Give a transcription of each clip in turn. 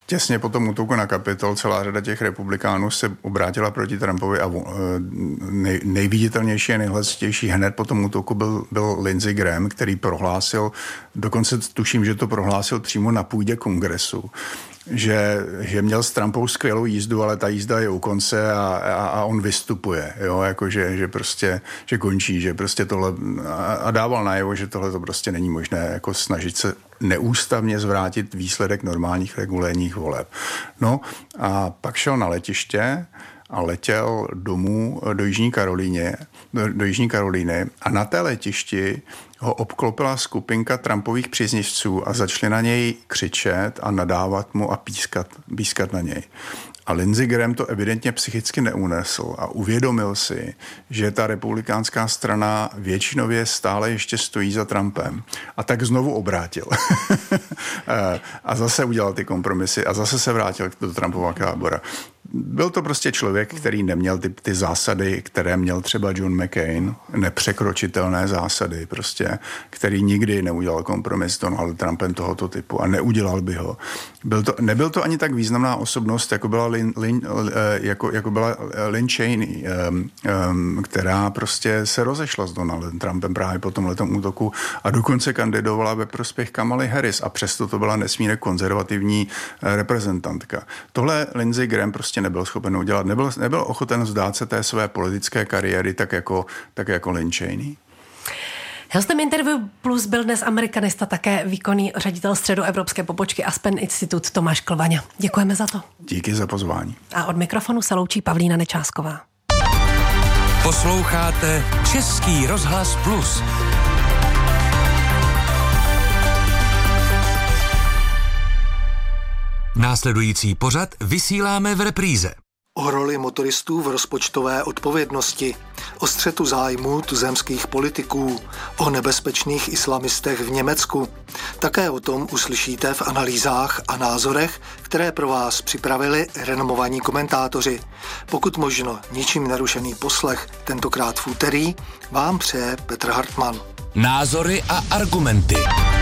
těsně po tom útoku na Kapitol celá řada těch republikánů se obrátila proti Trumpovi a nejviditelnější a nejhlasitější hned po tom útoku byl Lindsey Graham, který prohlásil, dokonce tuším, že to prohlásil přímo na půdě kongresu, že měl s Trumpou skvělou jízdu, ale ta jízda je u konce a on vystupuje, jo, jakože že prostě, že končí, že prostě tohle a dával najevo, že tohle to prostě není možné, jako snažit se neústavně zvrátit výsledek normálních regulérních voleb. No a pak šel na letiště a letěl domů do Jižní Karolíny a na té letišti ho obklopila skupinka Trumpových příznivců a začali na něj křičet a nadávat mu a pískat na něj. A Lindsey Graham to evidentně psychicky neunesl a uvědomil si, že ta republikánská strana většinově stále ještě stojí za Trumpem. A tak znovu obrátil. A zase udělal ty kompromisy a zase se vrátil do Trumpova tábora. Byl to prostě člověk, který neměl ty zásady, které měl třeba John McCain, nepřekročitelné zásady prostě, který nikdy neudělal kompromis s Donaldem Trumpem tohoto typu a neudělal by ho. Nebyl to ani tak významná osobnost, jako byla Lynn Cheney, která prostě se rozešla s Donaldem Trumpem právě po tomhletom útoku a dokonce kandidovala ve prospěch Kamaly Harris a přesto to byla nesmírně konzervativní reprezentantka. Tohle Lindsey Graham prostě nebyl schopen udělat. Nebyl ochoten vzdát se té své politické kariéry tak jako Lynn Cheney. Hostem Interview Plus byl dnes amerikanista, také výkonný ředitel středoevropské pobočky Aspen Institute Tomáš Klvaňa. Děkujeme za to. Díky za pozvání. A od mikrofonu se loučí Pavlína Nečásková. Posloucháte Český rozhlas Plus. Následující pořad vysíláme v repríze. O roli motoristů v rozpočtové odpovědnosti, o střetu zájmů tuzemských politiků, o nebezpečných islamistech v Německu. Také o tom uslyšíte v analýzách a názorech, které pro vás připravili renomovaní komentátoři. Pokud možno ničím nerušený poslech, tentokrát v úterý, vám přeje Petr Hartmann. Názory a argumenty.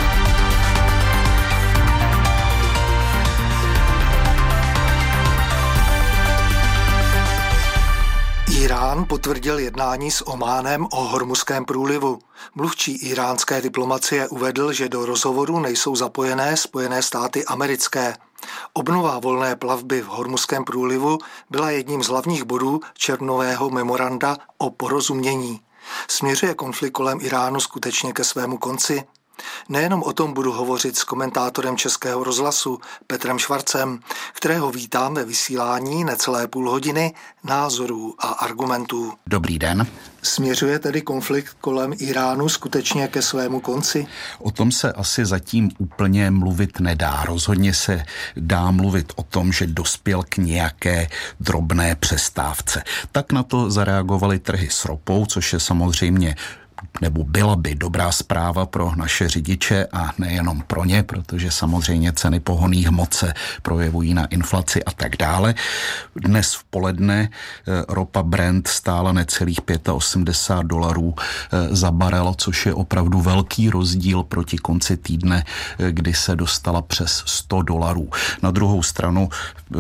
Irán potvrdil jednání s Ománem o Hormuzském průlivu. Mluvčí iránské diplomacie uvedl, že do rozhovoru nejsou zapojené Spojené státy americké. Obnova volné plavby v Hormuzském průlivu byla jedním z hlavních bodů červnového memoranda o porozumění. Směřuje konflikt kolem Iránu skutečně ke svému konci? Nejenom o tom budu hovořit s komentátorem Českého rozhlasu Petrem Švarcem, kterého vítám ve vysílání necelé půl hodiny názorů a argumentů. Dobrý den. Směřuje tedy konflikt kolem Iránu skutečně ke svému konci? O tom se asi zatím úplně mluvit nedá. Rozhodně se dá mluvit o tom, že dospěl k nějaké drobné přestávce. Tak na to zareagovaly trhy s ropou, což je samozřejmě nebo byla by dobrá zpráva pro naše řidiče a nejenom pro ně, protože samozřejmě ceny pohonných hmot se projevují na inflaci a tak dále. Dnes v poledne ropa Brent stála necelých $85 za barel, což je opravdu velký rozdíl proti konci týdne, kdy se dostala přes $100. Na druhou stranu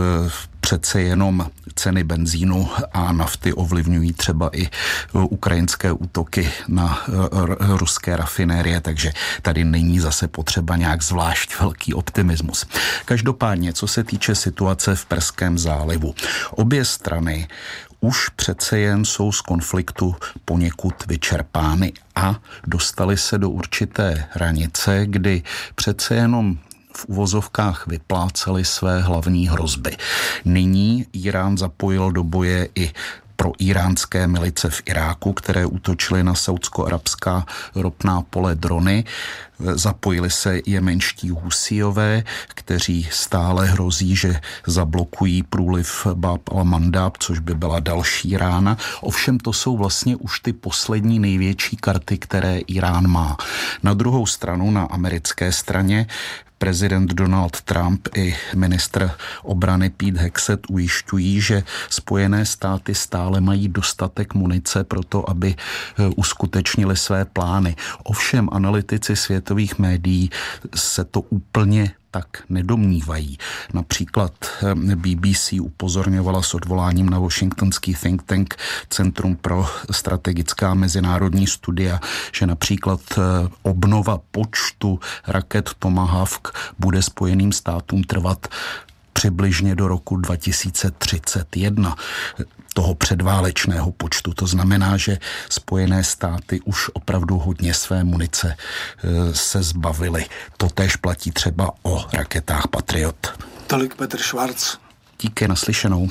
přece jenom ceny benzínu a nafty ovlivňují třeba i ukrajinské útoky na ruské rafinérie, takže tady není zase potřeba nějak zvlášť velký optimismus. Každopádně, co se týče situace v Perském zálivu, obě strany už přece jen jsou z konfliktu poněkud vyčerpány a dostali se do určité hranice, kdy přece jenom v uvozovkách vypláceli své hlavní hrozby. Nyní Irán zapojil do boje i pro iránské milice v Iráku, které útočily na saudsko-arabská ropná pole drony. Zapojili se jemenští Husíové, kteří stále hrozí, že zablokují průliv Bab al-Mandab, což by byla další rána. Ovšem to jsou vlastně už ty poslední největší karty, které Irán má. Na druhou stranu, na americké straně, prezident Donald Trump i ministr obrany Pete Hegseth ujišťují, že Spojené státy stále mají dostatek munice pro to, aby uskutečnili své plány. Ovšem analytici světových médií se to úplně tak nedomnívají. Například BBC upozorňovala s odvoláním na washingtonský think tank Centrum pro strategická mezinárodní studia, že například obnova počtu raket Tomahawk bude Spojeným státům trvat přibližně do roku 2031 toho předválečného počtu. To znamená, že Spojené státy už opravdu hodně své munice se zbavily. Totéž platí třeba o raketách Patriot. Tolik Petr Švarc. Díky, naslyšenou.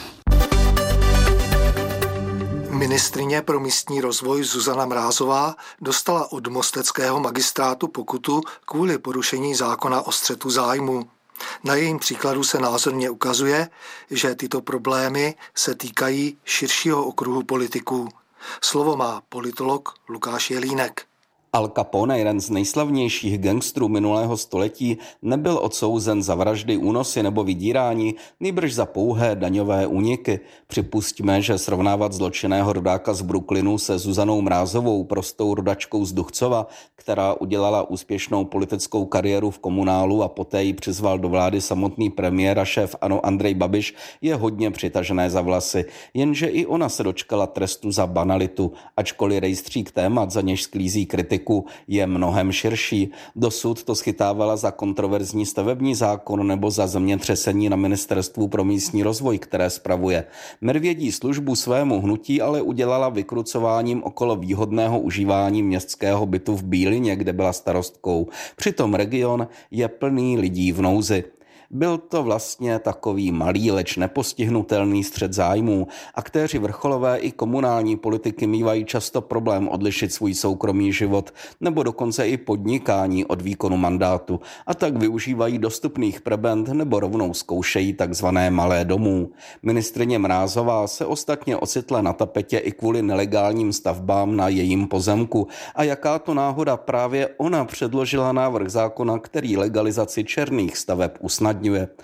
Ministryně pro místní rozvoj Zuzana Mrázová dostala od mosteckého magistrátu pokutu kvůli porušení zákona o střetu zájmů. Na jejím příkladu se názorně ukazuje, že tyto problémy se týkají širšího okruhu politiků. Slovo má politolog Lukáš Jelínek. Al Capone, jeden z nejslavnějších gangstrů minulého století, nebyl odsouzen za vraždy, únosy nebo vydírání, nýbrž za pouhé daňové úniky. Připustíme, že srovnávat zločinného rodáka z Brooklynu se Zuzanou Mrázovou, prostou rodačkou z Duchcova, která udělala úspěšnou politickou kariéru v komunálu a poté ji přizval do vlády samotný premiér a šéf ANO Andrej Babiš, je hodně přitažené za vlasy. Jenže i ona se dočkala trestu za banalitu, ačkoliv rejstřík témat, za něž sklízí kritiku, je mnohem širší. Dosud to schytávala za kontroverzní stavební zákon nebo za zemětřesení na Ministerstvu pro místní rozvoj, které spravuje. Medvědí službu svému hnutí ale udělala vykrucováním okolo výhodného užívání městského bytu v Bílině, kde byla starostkou. Přitom region je plný lidí v nouzi. Byl to vlastně takový malý, leč nepostihnutelný střet zájmů. Aktéři vrcholové i komunální politiky mívají často problém odlišit svůj soukromý život nebo dokonce i podnikání od výkonu mandátu a tak využívají dostupných prebend nebo rovnou zkoušejí takzvané malé domů. Ministryně Mrázová se ostatně ocitla na tapetě i kvůli nelegálním stavbám na jejím pozemku a jaká to náhoda, právě ona předložila návrh zákona, který legalizaci černých staveb usnadňuje.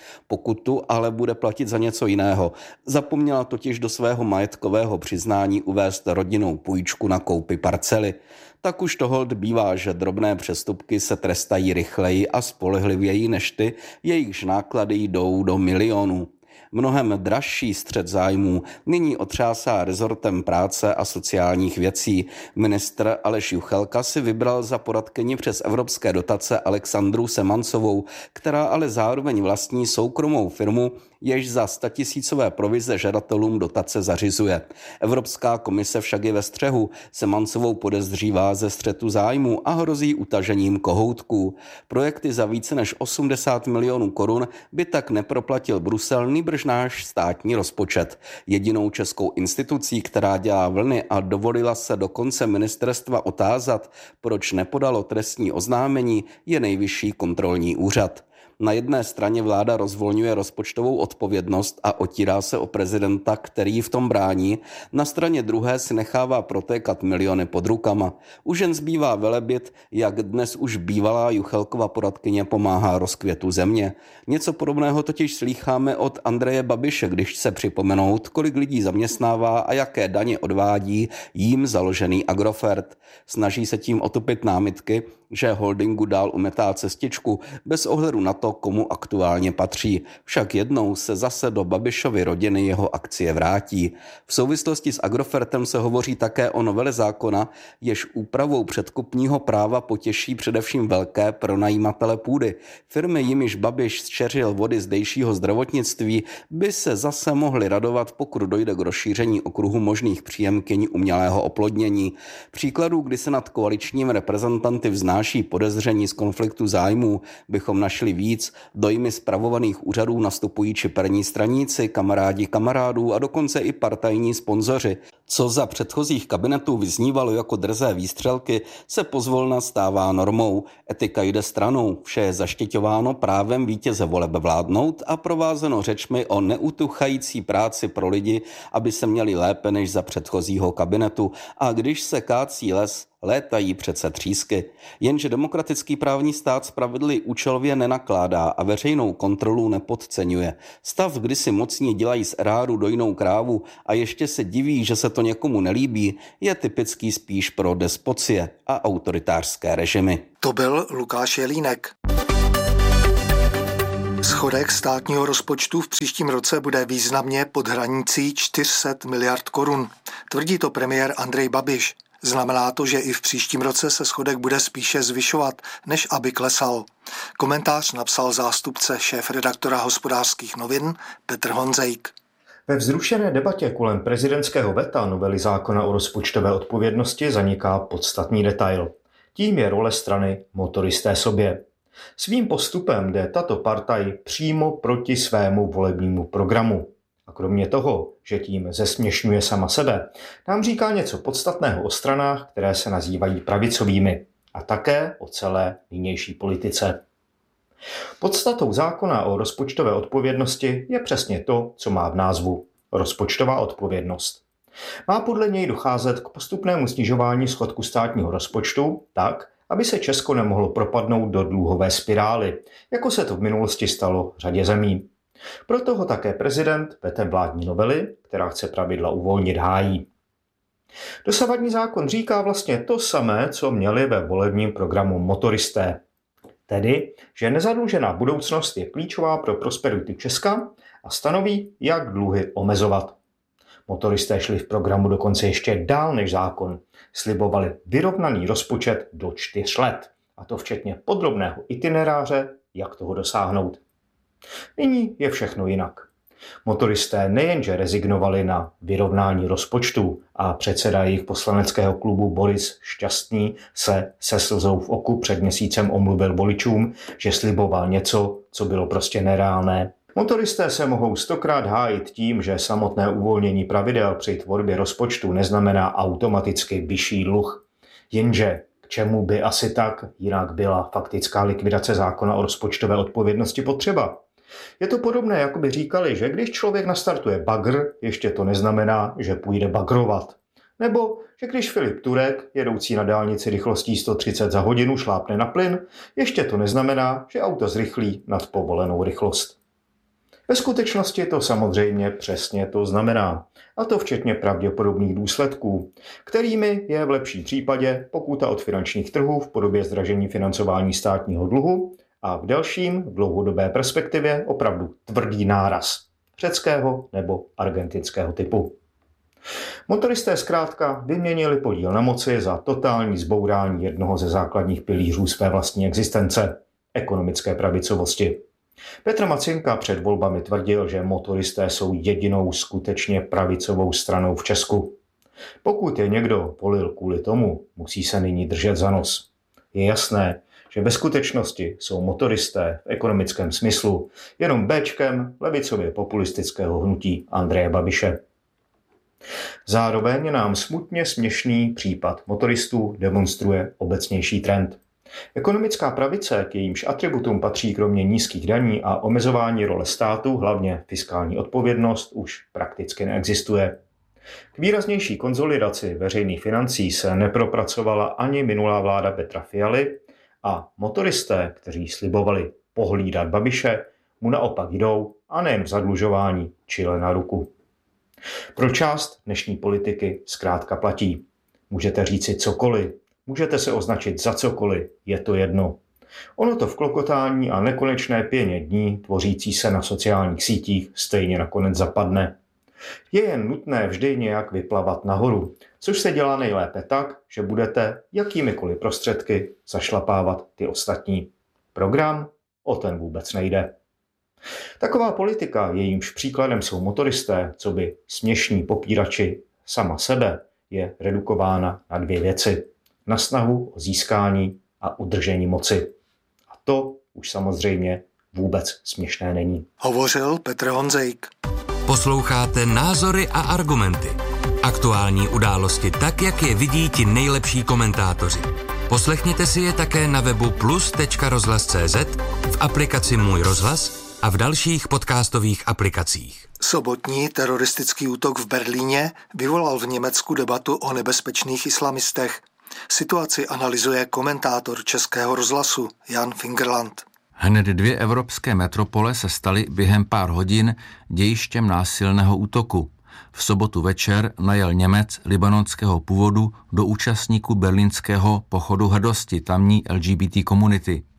Pokutu ale bude platit za něco jiného. Zapomněla totiž do svého majetkového přiznání uvést rodinnou půjčku na koupi parcely. Tak už to holt bývá, že drobné přestupky se trestají rychleji a spolehlivěji než ty, jejichž náklady jdou do milionů. Mnohem dražší střet zájmů nyní otřásá rezortem práce a sociálních věcí. Ministr Aleš Juchelka si vybral za poradkyni přes evropské dotace Alexandru Semancovou, která ale zároveň vlastní soukromou firmu, jež za 100 000 provize žadatelům dotace zařizuje. Evropská komise však je ve střehu. Semancovou podezřívá ze střetu zájmu a hrozí utažením kohoutků. Projekty za více než 80 milionů korun by tak neproplatil Brusel, nýbrž náš státní rozpočet. Jedinou českou institucí, která dělá vlny a dovolila se dokonce ministerstva otázat, proč nepodalo trestní oznámení, je Nejvyšší kontrolní úřad. Na jedné straně vláda rozvolňuje rozpočtovou odpovědnost a otírá se o prezidenta, který v tom brání, na straně druhé si nechává protékat miliony pod rukama. Už jen zbývá velebit, jak dnes už bývalá Juchelkova poradkyně pomáhá rozkvětu země. Něco podobného totiž slýcháme od Andreje Babiše, když se připomenout, kolik lidí zaměstnává a jaké daně odvádí jím založený Agrofert. Snaží se tím otupit námitky, že holdingu dál umetá cestičku bez ohledu na to, komu aktuálně patří. Však jednou se zase do Babišovy rodiny jeho akcie vrátí. V souvislosti s Agrofertem se hovoří také o novele zákona, jež úpravou předkupního práva potěší především velké pronajímatele půdy. Firmy, jimiž Babiš zčeřil vody zdejšího zdravotnictví, by se zase mohly radovat, pokud dojde k rozšíření okruhu možných příjemkyň umělého oplodnění. Příkladů, kdy se nad koaličním reprezentanty vznáší podezření z konfliktu zájmů, bychom našli víc. Dojmy spravovaných úřadů nastupují čiperní straníci, kamarádi kamarádů a dokonce i partajní sponzoři. Co za předchozích kabinetů vyznívalo jako drzé výstřelky, se pozvolna stává normou. Etika jde stranou, vše je zaštiťováno právem vítěze voleb vládnout a provázeno řečmi o neutuchající práci pro lidi, aby se měli lépe než za předchozího kabinetu. A když se kácí les, létají přece třísky. Jenže demokratický právní stát spravedlivě účelově nenakládá a veřejnou kontrolu nepodceňuje. Stav, kdy si mocní dělají z eráru dojnou krávu a ještě se diví, že se to někomu nelíbí, je typický spíš pro despocie a autoritářské režimy. To byl Lukáš Jelínek. Schodek státního rozpočtu v příštím roce bude významně pod hranicí 400 miliard korun. Tvrdí to premiér Andrej Babiš. Znamená to, že i v příštím roce se schodek bude spíše zvyšovat, než aby klesal. Komentář napsal zástupce šéfredaktora Hospodářských novin Petr Honzejk. Ve vzrušené debatě kolem prezidentského veta novely zákona o rozpočtové odpovědnosti zaniká podstatný detail. Tím je role strany Motoristé sobě. Svým postupem jde tato partaj přímo proti svému volebnímu programu. A kromě toho, že tím zesměšňuje sama sebe, nám říká něco podstatného o stranách, které se nazývají pravicovými, a také o celé nynější politice. Podstatou zákona o rozpočtové odpovědnosti je přesně to, co má v názvu – rozpočtová odpovědnost. Má podle něj docházet k postupnému snižování schodku státního rozpočtu tak, aby se Česko nemohlo propadnout do dluhové spirály, jako se to v minulosti stalo řadě zemí. Proto ho také prezident vetem vládní novely, která chce pravidla uvolnit, hájí. Dosavadní zákon říká vlastně to samé, co měli ve volebním programu Motoristé. Tedy, že nezadlužená budoucnost je klíčová pro prosperitu Česka a stanoví, jak dluhy omezovat. Motoristé šli v programu dokonce ještě dál než zákon. Slibovali vyrovnaný rozpočet do 4 let, a to včetně podrobného itineráře, jak toho dosáhnout. Nyní je všechno jinak. Motoristé nejenže rezignovali na vyrovnání rozpočtu a předseda jejich poslaneckého klubu Boris Šťastný se slzou v oku před měsícem omluvil voličům, že sliboval něco, co bylo prostě nereálné. Motoristé se mohou 100krát hájit tím, že samotné uvolnění pravidel při tvorbě rozpočtu neznamená automaticky vyšší dluh. Jenže k čemu by asi tak jinak byla faktická likvidace zákona o rozpočtové odpovědnosti potřeba? Je to podobné, jako by říkali, že když člověk nastartuje bagr, ještě to neznamená, že půjde bagrovat. Nebo, že když Filip Turek, jedoucí na dálnici rychlostí 130 za hodinu, šlápne na plyn, ještě to neznamená, že auto zrychlí nad povolenou rychlost. Ve skutečnosti to samozřejmě přesně to znamená, a to včetně pravděpodobných důsledků, kterými je v lepším případě pokuta od finančních trhů v podobě zdražení financování státního dluhu a v delším, v dlouhodobé perspektivě opravdu tvrdý náraz řeckého nebo argentinského typu. Motoristé zkrátka vyměnili podíl na moci za totální zbourání jednoho ze základních pilířů své vlastní existence – ekonomické pravicovosti. Petr Macinka před volbami tvrdil, že motoristé jsou jedinou skutečně pravicovou stranou v Česku. Pokud je někdo volil kvůli tomu, musí se nyní držet za nos. Je jasné, že ve skutečnosti jsou motoristé v ekonomickém smyslu jenom béčkem levicově populistického hnutí Andreje Babiše. Zároveň nám smutně směšný případ motoristů demonstruje obecnější trend. Ekonomická pravice, k jejímž atributům patří kromě nízkých daní a omezování role státu, hlavně fiskální odpovědnost, už prakticky neexistuje. K výraznější konsolidaci veřejných financí se nepropracovala ani minulá vláda Petra Fialy a motoristé, kteří slibovali pohlídat Babiše, mu naopak jdou a nejen v zadlužování, čile na ruku. Pro část dnešní politiky zkrátka platí. Můžete říci cokoliv, můžete se označit za cokoliv, je to jedno. Ono to v klokotání a nekonečné pěně dní tvořící se na sociálních sítích stejně nakonec zapadne. Je jen nutné vždy nějak vyplavat nahoru, což se dělá nejlépe tak, že budete jakýmikoliv prostředky zašlapávat ty ostatní. Program? O ten vůbec nejde. Taková politika, jejímž příkladem jsou motoristé, co by směšní popírači sama sebe, je redukována na 2 věci. Na snahu o získání a udržení moci. A to už samozřejmě vůbec směšné není. Hovořil Petr Honzejk. Posloucháte Názory a argumenty. Aktuální události tak, jak je vidí ti nejlepší komentátoři. Poslechněte si je také na webu plus.rozhlas.cz, v aplikaci Můj rozhlas a v dalších podcastových aplikacích. Sobotní teroristický útok v Berlíně vyvolal v Německu debatu o nebezpečných islamistech. Situaci analyzuje komentátor Českého rozhlasu Jan Fingerland. Hned 2 evropské metropole se staly během pár hodin dějištěm násilného útoku. V sobotu večer najel Němec libanonského původu do účastníků berlínského pochodu hrdosti tamní LGBT komunity.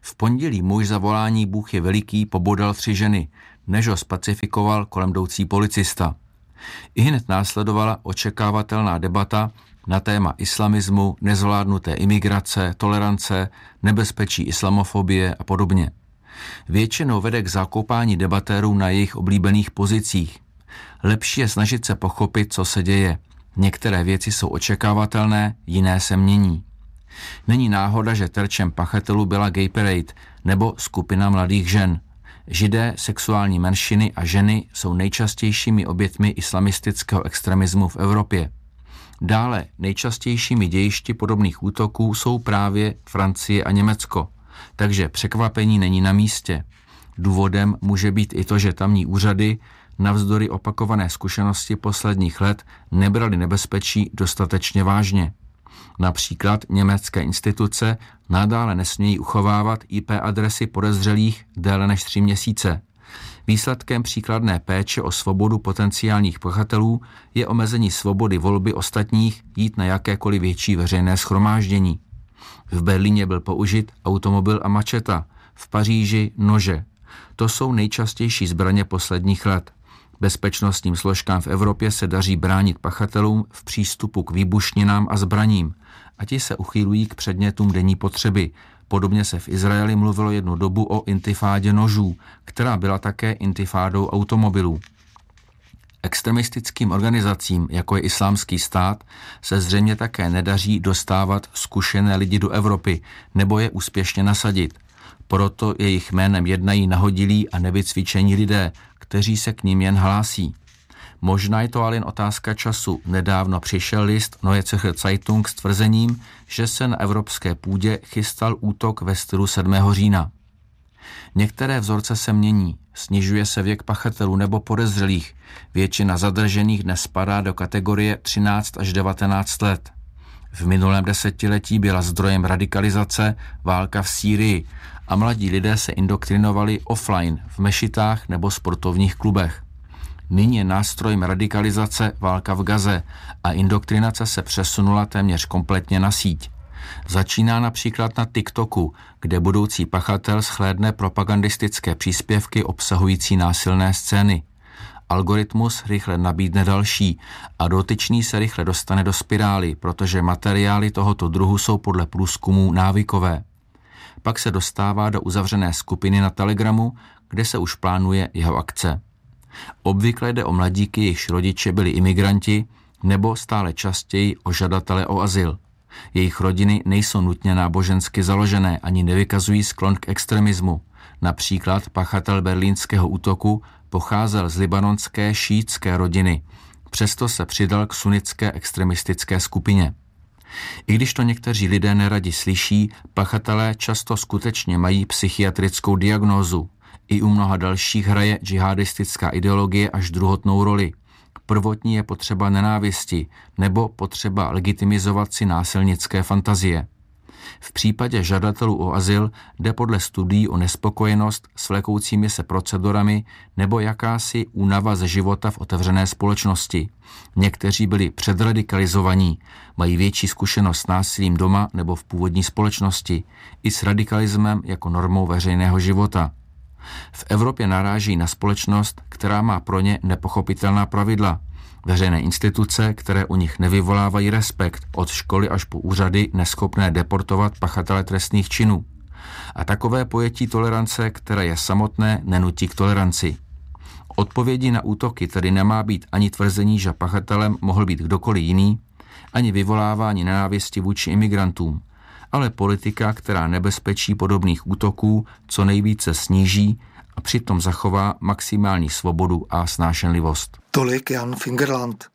V pondělí muž za volání Bůh je veliký pobodal 3 ženy, než ho spacifikoval kolem jdoucí policista. Ihned následovala očekávatelná debata na téma islamismu, nezvládnuté imigrace, tolerance, nebezpečí islamofobie a podobně. Většinou vede k zakopání debatérů na jejich oblíbených pozicích. Lepší je snažit se pochopit, co se děje. Některé věci jsou očekávatelné, jiné se mění. Není náhoda, že terčem pachatelů byla Gay Parade nebo skupina mladých žen. Židé, sexuální menšiny a ženy jsou nejčastějšími oběťmi islamistického extremismu v Evropě. Dále nejčastějšími dějišti podobných útoků jsou právě Francie a Německo, takže překvapení není na místě. Důvodem může být i to, že tamní úřady navzdory opakované zkušenosti posledních let nebrali nebezpečí dostatečně vážně. Například německé instituce nadále nesmějí uchovávat IP adresy podezřelých déle než 3 měsíce. Výsledkem příkladné péče o svobodu potenciálních pachatelů je omezení svobody volby ostatních jít na jakékoliv větší veřejné shromáždění. V Berlíně byl použit automobil a mačeta, v Paříži nože. To jsou nejčastější zbraně posledních let. Bezpečnostním složkám v Evropě se daří bránit pachatelům v přístupu k výbušninám a zbraním, a ti se uchýlují k předmětům denní potřeby. Podobně se v Izraeli mluvilo jednu dobu o intifádě nožů, která byla také intifádou automobilů. Extremistickým organizacím, jako je Islámský stát, se zřejmě také nedaří dostávat zkušené lidi do Evropy nebo je úspěšně nasadit. Proto jejich jménem jednají nahodilí a nevycvičení lidé, kteří se k ním jen hlásí. Možná je to ale jen otázka času. Nedávno přišel list Neue Zürcher Zeitung s tvrzením, že se na evropské půdě chystal útok ve stylu 7. října. Některé vzorce se mění, snižuje se věk pachatelů nebo podezřelých. Většina zadržených dnes spadá do kategorie 13 až 19 let. V minulém desetiletí byla zdrojem radikalizace válka v Sýrii a mladí lidé se indoktrinovali offline v mešitách nebo sportovních klubech. Nyní je nástrojem radikalizace válka v Gaze a indoktrinace se přesunula téměř kompletně na síť. Začíná například na TikToku, kde budoucí pachatel shlédne propagandistické příspěvky obsahující násilné scény. Algoritmus rychle nabídne další a dotyčný se rychle dostane do spirály, protože materiály tohoto druhu jsou podle průzkumů návykové. Pak se dostává do uzavřené skupiny na Telegramu, kde se už plánuje jeho akce. Obvykle jde o mladíky, jejichž rodiče byli imigranti, nebo stále častěji o žadatele o azyl. Jejich rodiny nejsou nutně nábožensky založené ani nevykazují sklon k extremismu. Například pachatel berlínského útoku pocházel z libanonské šíitské rodiny, přesto se přidal k sunnické extremistické skupině. I když to někteří lidé neradi slyší, pachatelé často skutečně mají psychiatrickou diagnózu. I u mnoha dalších hraje džihadistická ideologie až druhotnou roli. Prvotní je potřeba nenávisti nebo potřeba legitimizovat si násilnické fantazie. V případě žadatelů o azyl jde podle studií o nespokojenost s vlekoucími se procedurami nebo jakási únava ze života v otevřené společnosti. Někteří byli předradikalizovaní, mají větší zkušenost s násilím doma nebo v původní společnosti, i s radikalismem jako normou veřejného života. V Evropě naráží na společnost, která má pro ně nepochopitelná pravidla. Veřejné instituce, které u nich nevyvolávají respekt, od školy až po úřady neschopné deportovat pachatele trestných činů. A takové pojetí tolerance, které je samotné, nenutí k toleranci. Odpovědí na útoky tedy nemá být ani tvrzení, že pachatelem mohl být kdokoliv jiný, ani vyvolávání nenávisti vůči imigrantům, ale politika, která nebezpečí podobných útoků co nejvíce sníží a přitom zachová maximální svobodu a snášenlivost. Tolik Jan Fingerland.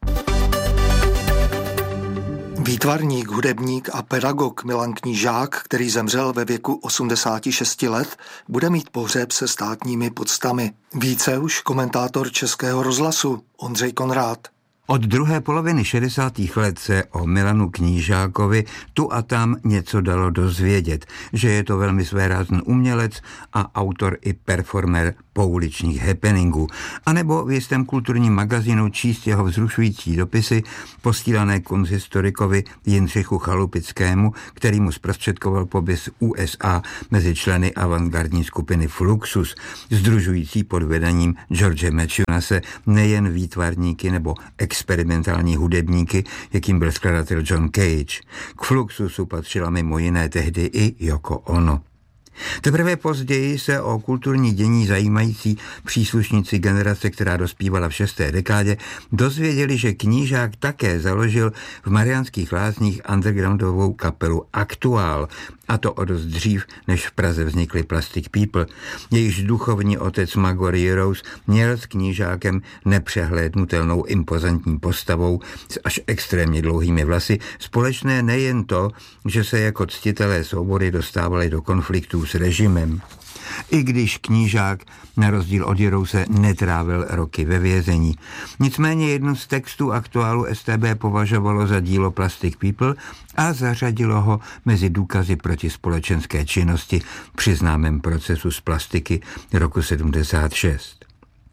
Výtvarník, hudebník a pedagog Milan Knížák, který zemřel ve věku 86 let, bude mít pohřeb se státními poctami. Více už komentátor Českého rozhlasu Ondřej Konrád. Od druhé poloviny 60. let se o Milanu Knížákovi tu a tam něco dalo dozvědět, že je to velmi svérázný umělec a autor i performer pouličních happeningů, anebo v jistém kulturním magazínu číst jeho vzrušující dopisy posílané konzistorikovi Jindřichu Chalupickému, který mu zprostředkoval pobyt USA mezi členy avantgardní skupiny Fluxus, sdružující pod vedením George Matthewse nejen výtvarníky nebo experimentální hudebníky, jakým byl skladatel John Cage. K Fluxusu patřila mimo jiné tehdy i Yoko Ono. Teprve později se o kulturní dění zajímající příslušníci generace, která dospívala v 6. dekádě, dozvěděli, že Knížák také založil v Mariánských Lázních undergroundovou kapelu Aktuál, a to o dost dřív, než v Praze vznikly Plastic People. Jejíž duchovní otec Magor Jirouz měl s Knížákem nepřehlédnutelnou impozantní postavou s až extrémně dlouhými vlasy společné nejen to, že se jako ctitelé svobody dostávali do konfliktů s režimem. I když Knížák na rozdíl od Jirouze netrávil roky ve vězení. Nicméně jedno z textů Aktuálu STB považovalo za dílo Plastic People a zařadilo ho mezi důkazy proti společenské činnosti při známém procesu z plastiky roku 76.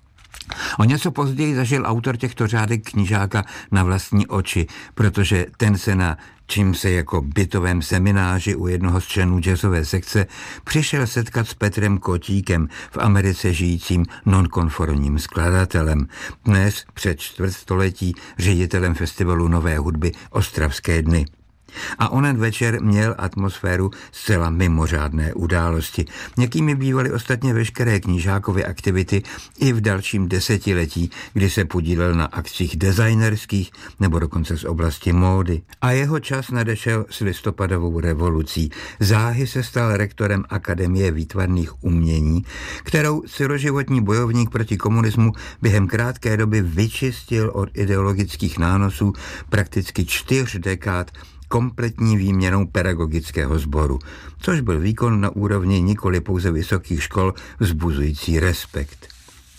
O něco později zažil autor těchto řádek Knížáka na vlastní oči, protože ten se na čím se jako bytovém semináři u jednoho z členů jazzové sekce přišel setkat s Petrem Kotíkem, v Americe žijícím nonkonformním skladatelem, dnes před čtvrtstoletí ředitelem festivalu nové hudby Ostravské dny. A onen večer měl atmosféru zcela mimořádné události, jakými bývaly ostatně veškeré Knížákovy aktivity i v dalším desetiletí, kdy se podílel na akcích designerských nebo dokonce z oblasti módy. A jeho čas nadešel s listopadovou revolucí. Záhy se stal rektorem Akademie výtvarných umění, kterou celoživotní bojovník proti komunismu během krátké doby vyčistil od ideologických nánosů prakticky 4 dekád kompletní výměnou pedagogického sboru, což byl výkon na úrovni nikoli pouze vysokých škol vzbuzující respekt.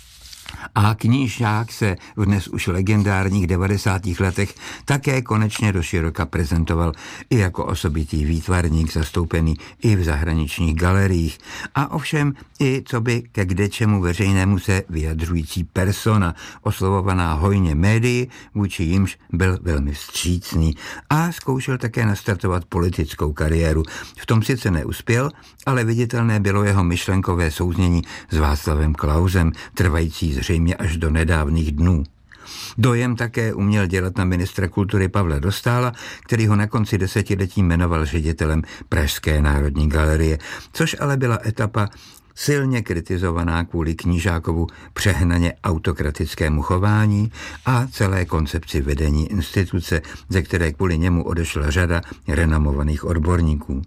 A Knížák se v dnes už legendárních 90. letech také konečně doširoka prezentoval i jako osobitý výtvarník zastoupený i v zahraničních galeriích a ovšem i coby ke kdečemu veřejnému se vyjadřující persona, oslovovaná hojně médii, vůči jimž byl velmi vstřícný a zkoušel také nastartovat politickou kariéru. V tom sice neuspěl, ale viditelné bylo jeho myšlenkové souznění s Václavem Klausem, trvající zřejmě až do nedávných dnů. Dojem také uměl dělat na ministra kultury Pavla Dostála, který ho na konci desetiletí jmenoval ředitelem Pražské národní galerie, což ale byla etapa silně kritizovaná kvůli Knížákovu přehnaně autokratickému chování a celé koncepci vedení instituce, ze které kvůli němu odešla řada renomovaných odborníků.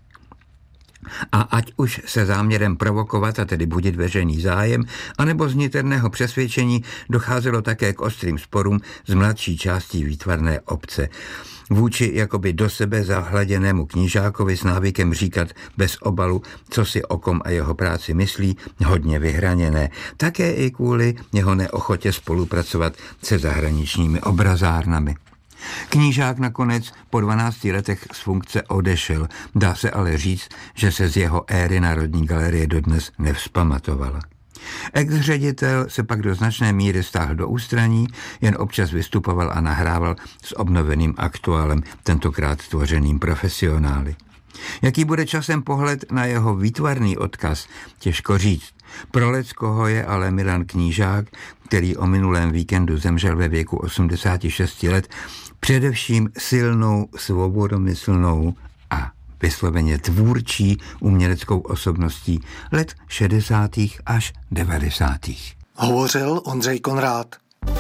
A ať už se záměrem provokovat, a tedy budit veřejný zájem, anebo z niterného přesvědčení docházelo také k ostrým sporům z mladší částí výtvarné obce. Vůči jakoby do sebe zahladěnému Knížákovi s návykem říkat bez obalu, co si o kom a jeho práci myslí, hodně vyhraněné. Také i kvůli jeho neochotě spolupracovat se zahraničními obrazárnami. Knížák nakonec po 12 letech z funkce odešel, dá se ale říct, že se z jeho éry Národní galerie dodnes nevzpamatovala. Ex-ředitel se pak do značné míry stáhl do ústraní, jen občas vystupoval a nahrával s obnoveným Aktuálem, tentokrát tvořeným profesionály. Jaký bude časem pohled na jeho výtvarný odkaz, těžko říct. Pro leckoho je ale Milan Knížák, který o minulém víkendu zemřel ve věku 86 let, především silnou, svobodomyslnou a vysloveně tvůrčí uměleckou osobností let 60. až 90. Hovořil Ondřej Konrád.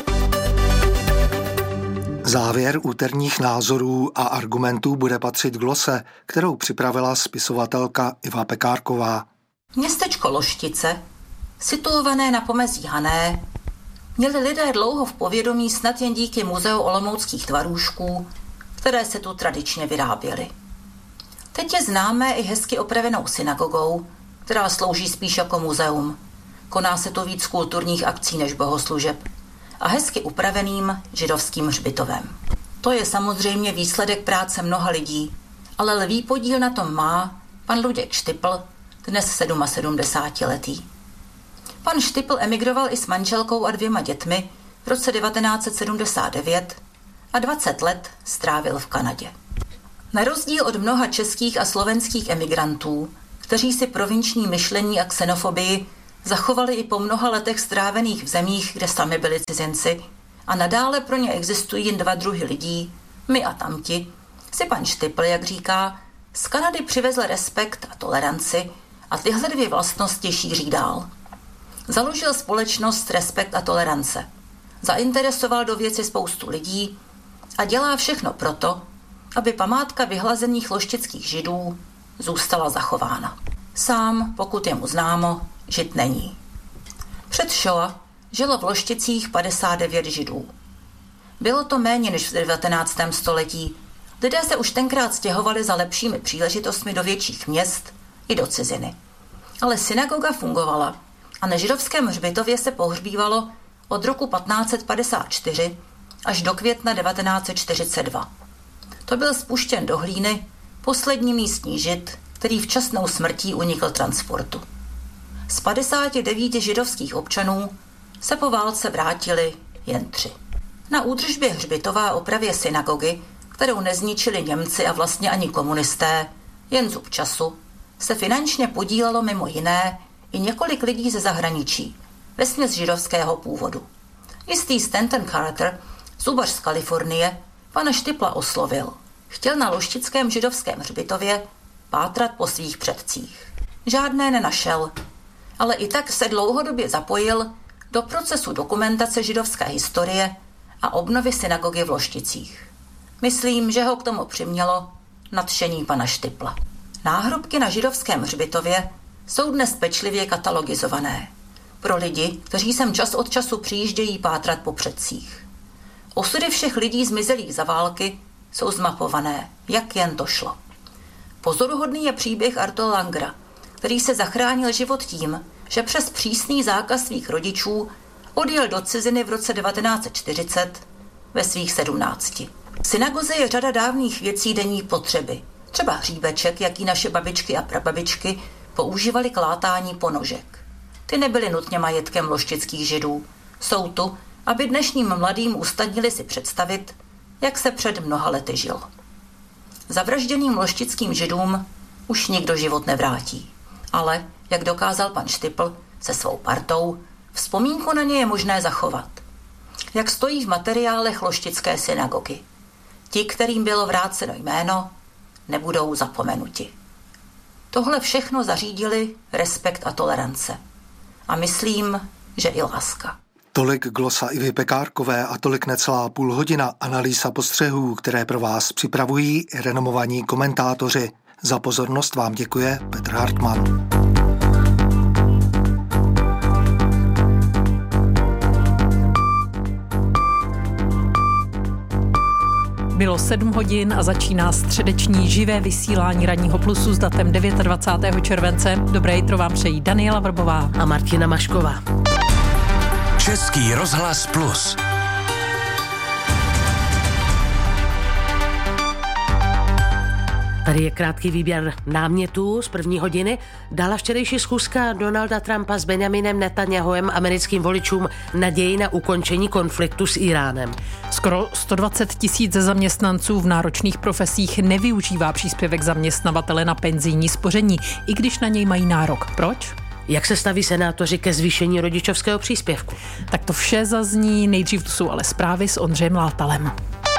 Závěr úterních názorů a argumentů bude patřit glose, kterou připravila spisovatelka Iva Pekárková. Městečko Loštice, situované na pomezí Hané, měli lidé dlouho v povědomí snad jen díky muzeu olomouckých tvarůžků, které se tu tradičně vyráběly. Teď je známé i hezky opravenou synagogou, která slouží spíš jako muzeum. Koná se tu víc kulturních akcí než bohoslužeb a hezky upraveným židovským hřbitovem. To je samozřejmě výsledek práce mnoha lidí, ale lví podíl na tom má pan Luděk Štipl, dnes 77letý. Pan Štipl emigroval i s manželkou a 2 dětmi v roce 1979 a 20 let strávil v Kanadě. Na rozdíl od mnoha českých a slovenských emigrantů, kteří si provinční myšlení a xenofobii zachovali i po mnoha letech strávených v zemích, kde sami byli cizinci, a nadále pro ně existují jen 2 druhy lidí, my a tamti, si pan Štipl, jak říká, z Kanady přivezl respekt a toleranci a tyhle 2 vlastnosti šíří dál. Založil společnost Respekt a tolerance. Zainteresoval do věci spoustu lidí a dělá všechno proto, aby památka vyhlazených loštických židů zůstala zachována. Sám, pokud je mu známo, žid není. Před Shoah žilo v Lošticích 59 židů. Bylo to méně než v 19. století. Lidé se už tenkrát stěhovali za lepšími příležitostmi do větších měst i do ciziny. Ale synagoga fungovala a na židovském hřbitově se pohřbívalo od roku 1554 až do května 1942. To byl spuštěn do hlíny poslední místní žid, který včasnou smrtí unikl transportu. Z 59 židovských občanů se po válce vrátili jen 3. Na údržbě hřbitova a opravě synagogy, kterou nezničili Němci a vlastně ani komunisté, jen zub času, se finančně podílelo mimo jiné i několik lidí ze zahraničí, vesměs židovského původu. Jistý Stanton Carter, zubař z Kalifornie, pana Štipla oslovil. Chtěl na loštickém židovském hřbitově pátrat po svých předcích. Žádné nenašel, ale i tak se dlouhodobě zapojil do procesu dokumentace židovské historie a obnovy synagogy v Lošticích. Myslím, že ho k tomu přimělo nadšení pana Štipla. Náhrobky na židovském hřbitově jsou dnes pečlivě katalogizované pro lidi, kteří sem čas od času přijíždějí pátrat po předcích. Osudy všech lidí zmizelých za války jsou zmapované, jak jen to šlo. Pozoruhodný je příběh Arto Langra, který se zachránil život tím, že přes přísný zákaz svých rodičů odjel do ciziny v roce 1940 ve svých 17. V synagoze je řada dávných věcí denní potřeby, třeba hříbeček, jaký naše babičky a prababičky používali k látání ponožek. Ty nebyly nutně majetkem loštických židů. Jsou tu, aby dnešním mladým usnadnili si představit, jak se před mnoha lety žilo. Zavražděným loštickým židům už nikdo život nevrátí. Ale, jak dokázal pan Štipl se svou partou, vzpomínku na ně je možné zachovat. Jak stojí v materiálech loštické synagogy. Ti, kterým bylo vráceno jméno, nebudou zapomenuti. Tohle všechno zařídili Respekt a tolerance. A myslím, že i láska. Tolik glosa Ivy Pekárkové a tolik necelá půl hodina analýza postřehů, které pro vás připravují renomovaní komentátoři. Za pozornost vám děkuje Petr Hartmann. Bylo 7 hodin a začíná středeční živé vysílání Ranního plusu s datem 29. července. Dobré jitro vám přejí Daniela Vrbová a Martina Mašková. Český rozhlas Plus. Tady je krátký výběr námětů z první hodiny. Dala včerejší schůzka Donalda Trumpa s Benjaminem Netanjahuem americkým voličům naději na ukončení konfliktu s Iránem. Skoro 120 000 zaměstnanců v náročných profesích nevyužívá příspěvek zaměstnavatele na penzijní spoření, i když na něj mají nárok. Proč? Jak se staví senátoři ke zvýšení rodičovského příspěvku? Tak to vše zazní, nejdřív tu jsou ale zprávy s Ondřejem Látalem.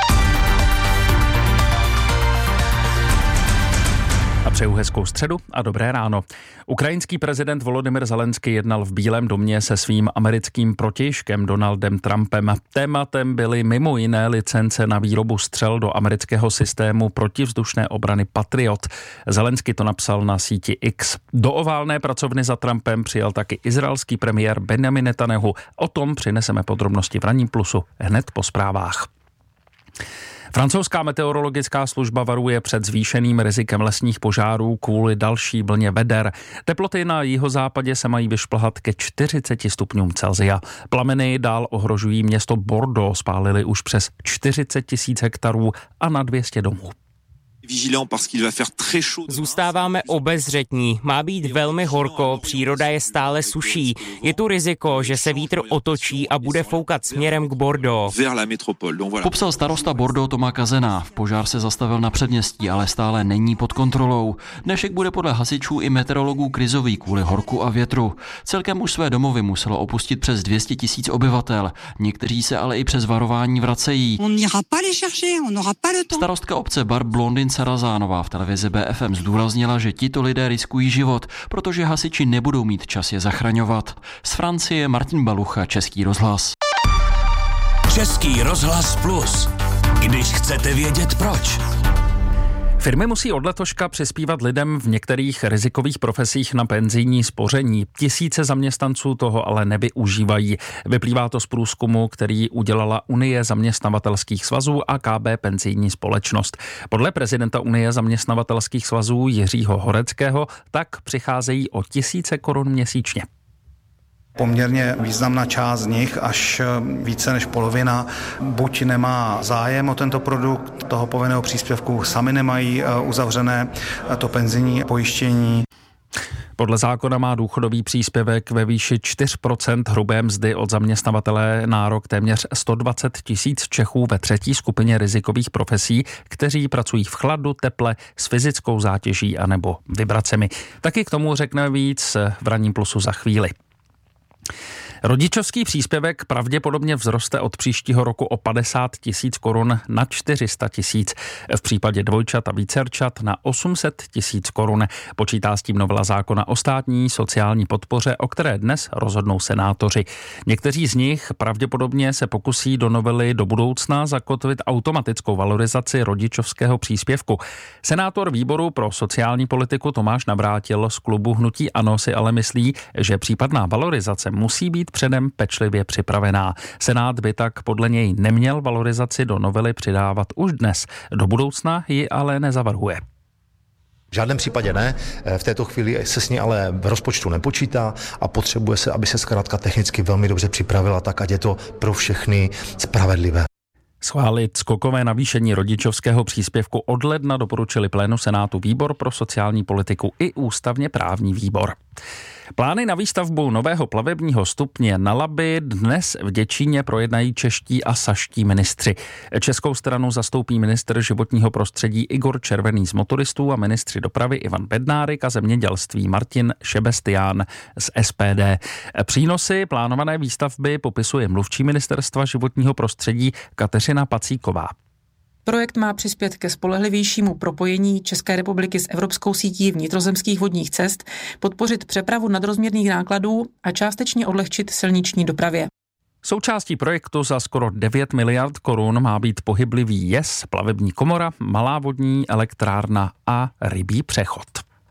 A přeju hezkou středu a dobré ráno. Ukrajinský prezident Volodymyr Zelenský jednal v Bílém domě se svým americkým protějškem Donaldem Trumpem. Tématem byly mimo jiné licence na výrobu střel do amerického systému protivzdušné obrany Patriot. Zelenský to napsal na síti X. Do oválné pracovny za Trumpem přijel taky izraelský premiér Benjamin Netanjahu. O tom přineseme podrobnosti v Ranním plusu hned po zprávách. Francouzská meteorologická služba varuje před zvýšeným rizikem lesních požárů kvůli další vlně veder. Teploty na jihozápadě se mají vyšplhat ke 40 stupňům Celsia. Plameny dál ohrožují město Bordeaux, spálily už přes 40 000 hektarů a na 200 domů. Zůstáváme obezřetní, má být velmi horko, příroda je stále suší. Je tu riziko, že se vítr otočí a bude foukat směrem k Bordeaux. Popsal starosta Bordeaux Thomas Kazená. Požár se zastavil na předměstí, ale stále není pod kontrolou. Dnešek bude podle hasičů i meteorologů krizový kvůli horku a větru. Celkem už své domovy muselo opustit přes 200 000 obyvatel. Někteří se ale i přes varování vracejí. Starostka obce Bar Blondin Sarazánová v televizi BFM zdůraznila, že tito lidé riskují život, protože hasiči nebudou mít čas je zachraňovat. Z Francie Martin Balucha, Český rozhlas. Český rozhlas Plus. Když chcete vědět proč. Firmy musí od letoška přispívat lidem v některých rizikových profesích na penzijní spoření. Tisíce zaměstnanců toho ale nevyužívají. Vyplývá to z průzkumu, který udělala Unie zaměstnavatelských svazů a KB Penzijní společnost. Podle prezidenta Unie zaměstnavatelských svazů Jiřího Horeckého tak přicházejí o tisíce korun měsíčně. Poměrně významná část z nich, až více než polovina, buď nemá zájem o tento produkt toho povinného příspěvku, sami nemají uzavřené to penzijní pojištění. Podle zákona má důchodový příspěvek ve výši 4% hrubé mzdy od zaměstnavatele nárok téměř 120 000 Čechů ve třetí skupině rizikových profesí, kteří pracují v chladu, teple, s fyzickou zátěží anebo vibracemi. Taky k tomu řekne víc v Ranním plusu za chvíli. Rodičovský příspěvek pravděpodobně vzroste od příštího roku o 50 000 korun na 400 000. V případě dvojčat a vícerčat na 800 000 korun. Počítá s tím novela zákona o státní sociální podpoře, o které dnes rozhodnou senátoři. Někteří z nich pravděpodobně se pokusí do novely do budoucna zakotvit automatickou valorizaci rodičovského příspěvku. Senátor výboru pro sociální politiku Tomáš Navrátil z klubu Hnutí ANO si ale myslí, že případná valorizace musí být předem pečlivě připravená. Senát by tak podle něj neměl valorizaci do novely přidávat už dnes. Do budoucna ji ale nezavrhuje. V žádném případě ne, v této chvíli se s ní ale v rozpočtu nepočítá a potřebuje se, aby se zkrátka technicky velmi dobře připravila tak, ať je to pro všechny spravedlivé. Schválit skokové navýšení rodičovského příspěvku od ledna doporučili plénu Senátu výbor pro sociální politiku i ústavně právní výbor. Plány na výstavbu nového plavebního stupně na Labi dnes v Děčíně projednají čeští a saští ministři. Českou stranu zastoupí ministr životního prostředí Igor Červený z motoristů a ministři dopravy Ivan Bednárik a zemědělství Martin Šebestián z SPD. Přínosy plánované výstavby popisuje mluvčí ministerstva životního prostředí Kateřina Pacíková. Projekt má přispět ke spolehlivějšímu propojení České republiky s evropskou sítí vnitrozemských vodních cest, podpořit přepravu nadrozměrných nákladů a částečně odlehčit silniční dopravě. Součástí projektu za skoro 9 miliard korun má být pohyblivý jez, plavební komora, malá vodní elektrárna a rybí přechod.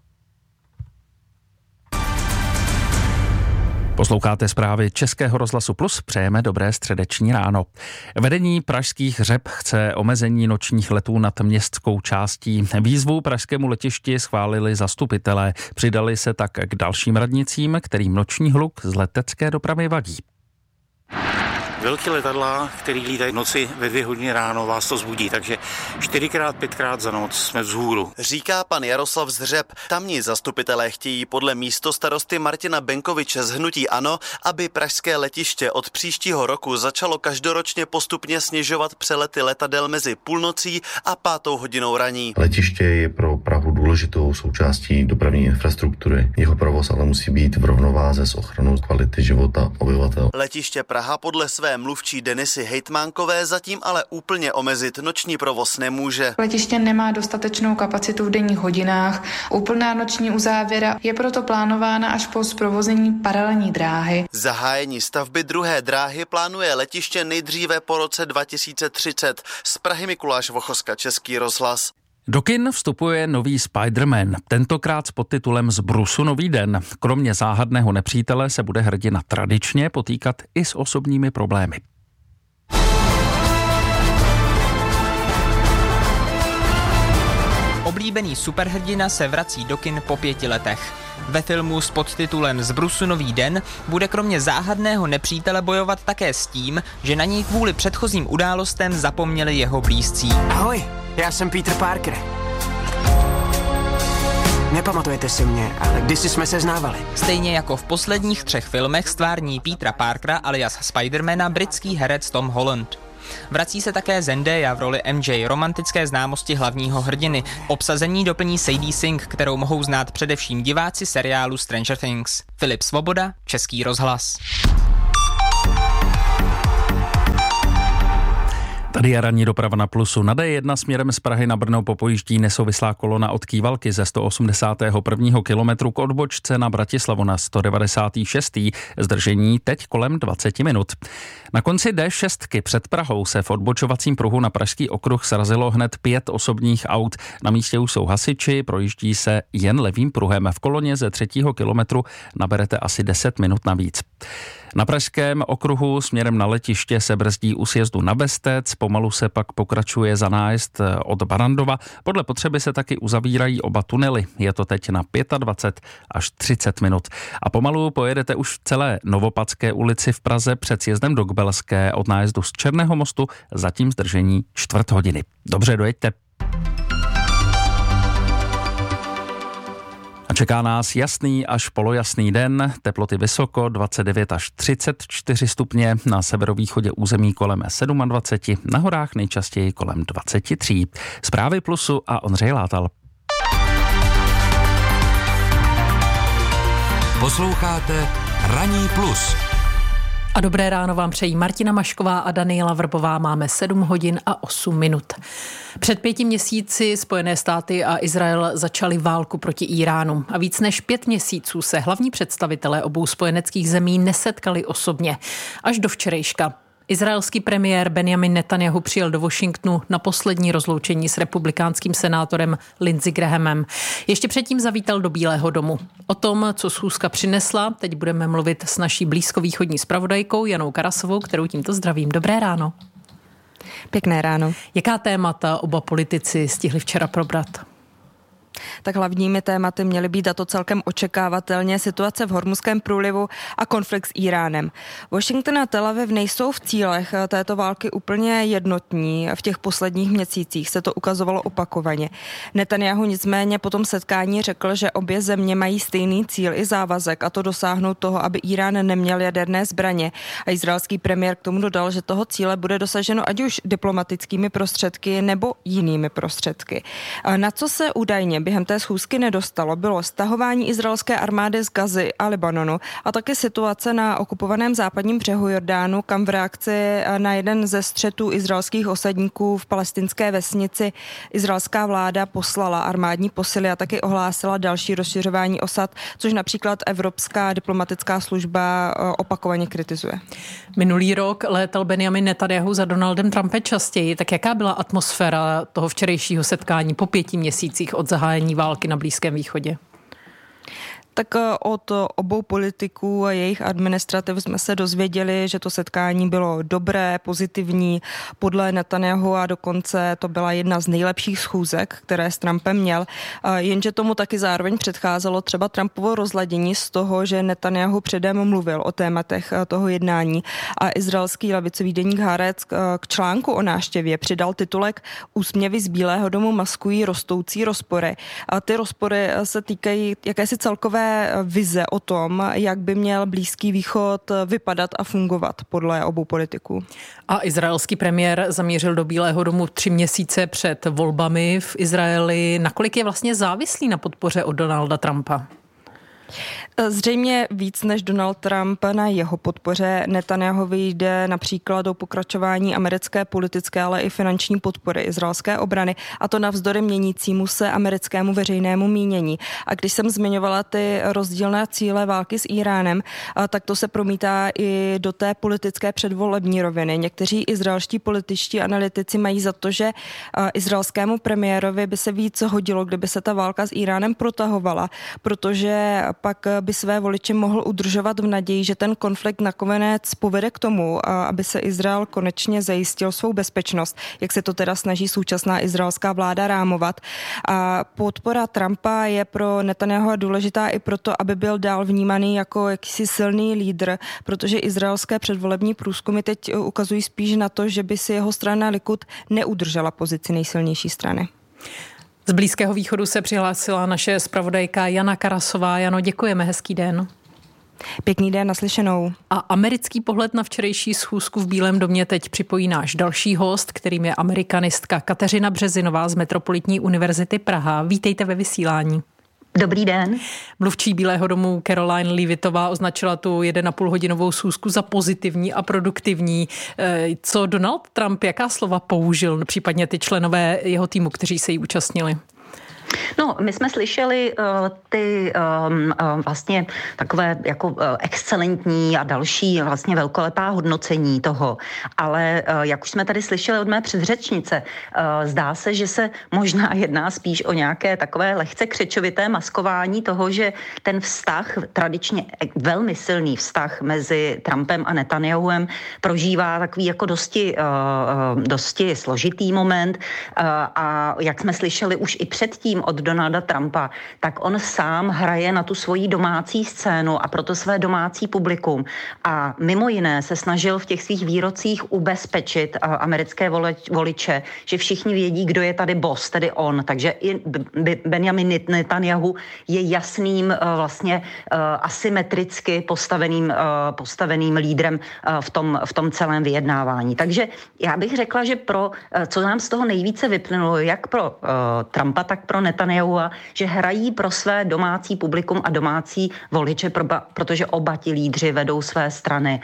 Posloucháte zprávy Českého rozhlasu Plus, přejeme dobré středeční ráno. Vedení pražských Řep chce omezení nočních letů nad městskou částí. Výzvu pražskému letišti schválili zastupitelé. Přidali se tak k dalším radnicím, kterým noční hluk z letecké dopravy vadí. Velký letadla, který lítají v noci ve 2 hodiny ráno, vás to zbudí, takže 4x, 5x za noc jsme vzhůru. Říká pan Jaroslav z Řep. Tamní zastupitelé chtějí podle místostarosty Martina Benkoviče z Hnutí ANO, aby pražské letiště od příštího roku začalo každoročně postupně snižovat přelety letadel mezi půlnocí a 5. hodinou raní. Letiště je pro Prahu důležitou součástí dopravní infrastruktury. Jeho provoz ale musí být v rovnováze s ochranou kvality života obyvatel. Letiště Praha podle své mluvčí Denisy Hejtmánkové zatím ale úplně omezit noční provoz nemůže. Letiště nemá dostatečnou kapacitu v denních hodinách. Úplná noční uzávěra je proto plánována až po zprovoznění paralelní dráhy. Zahájení stavby druhé dráhy plánuje letiště nejdříve po roce 2030. Z Prahy Mikuláš Vochoska, Český rozhlas. Do kin vstupuje nový Spider-Man, tentokrát s podtitulem Z Brusu nový den. Kromě záhadného nepřítele se bude hrdina tradičně potýkat i s osobními problémy. Oblíbený superhrdina se vrací do kin po 5 letech. Ve filmu s podtitulem Z Brusu nový den bude kromě záhadného nepřítele bojovat také s tím, že na něj kvůli předchozím událostem zapomněli jeho blízcí. Ahoj, já jsem Peter Parker. Nepamatujete si mě, ale kdysi jsme se znávali. Stejně jako v posledních 3 filmech stvární Petera Parkera alias Spidermana britský herec Tom Holland. Vrací se také Zendaya v roli MJ, romantické známosti hlavního hrdiny. Obsazení doplní Sadie Sink, kterou mohou znát především diváci seriálu Stranger Things. Filip Svoboda, Český rozhlas. Tady je ranní doprava na Plusu. Na D1 směrem z Prahy na Brno popojíždí nesouvislá kolona od Kývalky ze 181. kilometru k odbočce na Bratislavu na 196. Zdržení teď kolem 20 minut. Na konci D6 před Prahou se v odbočovacím pruhu na Pražský okruh srazilo hned 5 osobních aut. Na místě už jsou hasiči, projíždí se jen levým pruhem. V koloně ze 3. kilometru naberete asi 10 minut navíc. Na Pražském okruhu směrem na letiště se brzdí u sjezdu na Bestec, pomalu se pak pokračuje za nájezd od Barandova. Podle potřeby se taky uzavírají oba tunely. Je to teď na 25 až 30 minut. A pomalu pojedete už v celé Novopadské ulici v Praze před sjezdem do Kbelské od nájezdu z Černého mostu, zatím zdržení 1/4 hodiny. Dobře, dojeďte. A čeká nás jasný až polojasný den, teploty vysoko 29 až 34 stupně, na severovýchodě území kolem 27, na horách nejčastěji kolem 23. Zprávy Plusu a Ondřej Látal. Posloucháte Ranní plus. A dobré ráno vám přejí Martina Mašková a Daniela Vrbová. Máme 7 hodin a 8 minut. Před 5 měsíci Spojené státy a Izrael začali válku proti Iránu. A víc než 5 měsíců se hlavní představitelé obou spojeneckých zemí nesetkali osobně. Až do včerejška. Izraelský premiér Benjamin Netanjahu přijel do Washingtonu na poslední rozloučení s republikánským senátorem Lindsey Grahamem. Ještě předtím zavítal do Bílého domu. O tom, co schůzka přinesla, teď budeme mluvit s naší blízkovýchodní zpravodajkou Janou Karasovou, kterou tímto zdravím. Dobré ráno. Pěkné ráno. Jaká témata oba politici stihli včera probrat? Tak hlavními tématy měly být, a to celkem očekávatelně, situace v Hormuzském průlivu a konflikt s Iránem. Washington a Tel Aviv nejsou v cílech této války úplně jednotní. V těch posledních měsících se to ukazovalo opakovaně. Netanjahu nicméně po tom setkání řekl, že obě země mají stejný cíl i závazek, a to dosáhnout toho, aby Irán neměl jaderné zbraně. A izraelský premiér k tomu dodal, že toho cíle bude dosaženo ať už diplomatickými prostředky nebo jinými prostředky. Na co se údajně během té schůzky nedostalo, bylo stahování izraelské armády z Gazy a Libanonu a také situace na okupovaném západním břehu Jordánu, kam v reakci na jeden ze střetů izraelských osadníků v palestinské vesnici izraelská vláda poslala armádní posily a taky ohlásila další rozšiřování osad, což například Evropská diplomatická služba opakovaně kritizuje. Minulý rok létal Benjamin Netanjahu za Donaldem Trumpem častěji. Tak jaká byla atmosféra toho včerejšího setkání po 5 měsících od zahájení války na Blízkém východě? Tak od obou politiků a jejich administrativ jsme se dozvěděli, že to setkání bylo dobré, pozitivní, podle Netanjahu a dokonce to byla jedna z nejlepších schůzek, které s Trumpem měl. Jenže tomu taky zároveň předcházelo třeba Trumpovo rozladění z toho, že Netanjahu předem mluvil o tématech toho jednání a izraelský levicový deník Haaretz k článku o návštěvě přidal titulek Úsměvy z Bílého domu maskují rostoucí rozpory. A ty rozpory se týkají jakési celkové vize o tom, jak by měl Blízký východ vypadat a fungovat podle obou politiků. A izraelský premiér zamířil do Bílého domu 3 měsíce před volbami v Izraeli. Nakolik je vlastně závislý na podpoře od Donalda Trumpa? Zřejmě víc než Donald Trump na jeho podpoře. Netanjahovi jde například o pokračování americké politické, ale i finanční podpory izraelské obrany, a to navzdory měnícímu se americkému veřejnému mínění. A když jsem zmiňovala ty rozdílné cíle války s Iránem, tak to se promítá i do té politické předvolební roviny. Někteří izraelští političtí analytici mají za to, že izraelskému premiérovi by se víc hodilo, kdyby se ta válka s Iránem protahovala, protože pak by své voliče mohl udržovat v naději, že ten konflikt nakonec povede k tomu, aby se Izrael konečně zajistil svou bezpečnost, jak se to teda snaží současná izraelská vláda rámovat. A podpora Trumpa je pro Netanjahu důležitá i proto, aby byl dál vnímaný jako jakýsi silný lídr, protože izraelské předvolební průzkumy teď ukazují spíš na to, že by si jeho strana Likud neudržela pozici nejsilnější strany. Z Blízkého východu se přihlásila naše zpravodajka Jana Karasová. Jano, děkujeme, hezký den. Pěkný den, naslyšenou. A americký pohled na včerejší schůzku v Bílém domě teď připojí náš další host, kterým je amerikanistka Kateřina Březinová z Metropolitní univerzity Praha. Vítejte ve vysílání. Dobrý den. Mluvčí Bílého domu Caroline Leavitová označila tu 1,5hodinovou schůzku za pozitivní a produktivní. Co Donald Trump, jaká slova použil, případně ty členové jeho týmu, kteří se jí účastnili? No, my jsme slyšeli ty vlastně takové jako excelentní a další vlastně velkolepá hodnocení toho, ale jak už jsme tady slyšeli od mé předřečnice, zdá se, že se možná jedná spíš o nějaké takové lehce křečovité maskování toho, že ten vztah, tradičně velmi silný vztah mezi Trumpem a Netanyahuem prožívá takový jako dosti složitý moment a jak jsme slyšeli už i předtím od Donalda Trumpa, tak on sám hraje na tu svoji domácí scénu a proto své domácí publikum. A mimo jiné se snažil v těch svých výrocích ubezpečit americké voliče, že všichni vědí, kdo je tady boss, tedy on. Takže i Benjamin Netanyahu je jasným vlastně asymetricky postaveným lídrem v tom celém vyjednávání. Takže já bych řekla, že co nám z toho nejvíce vyplynulo, jak pro Trumpa, tak pro Netanyahua, že hrají pro své domácí publikum a domácí voliče, protože oba ti lídři vedou své strany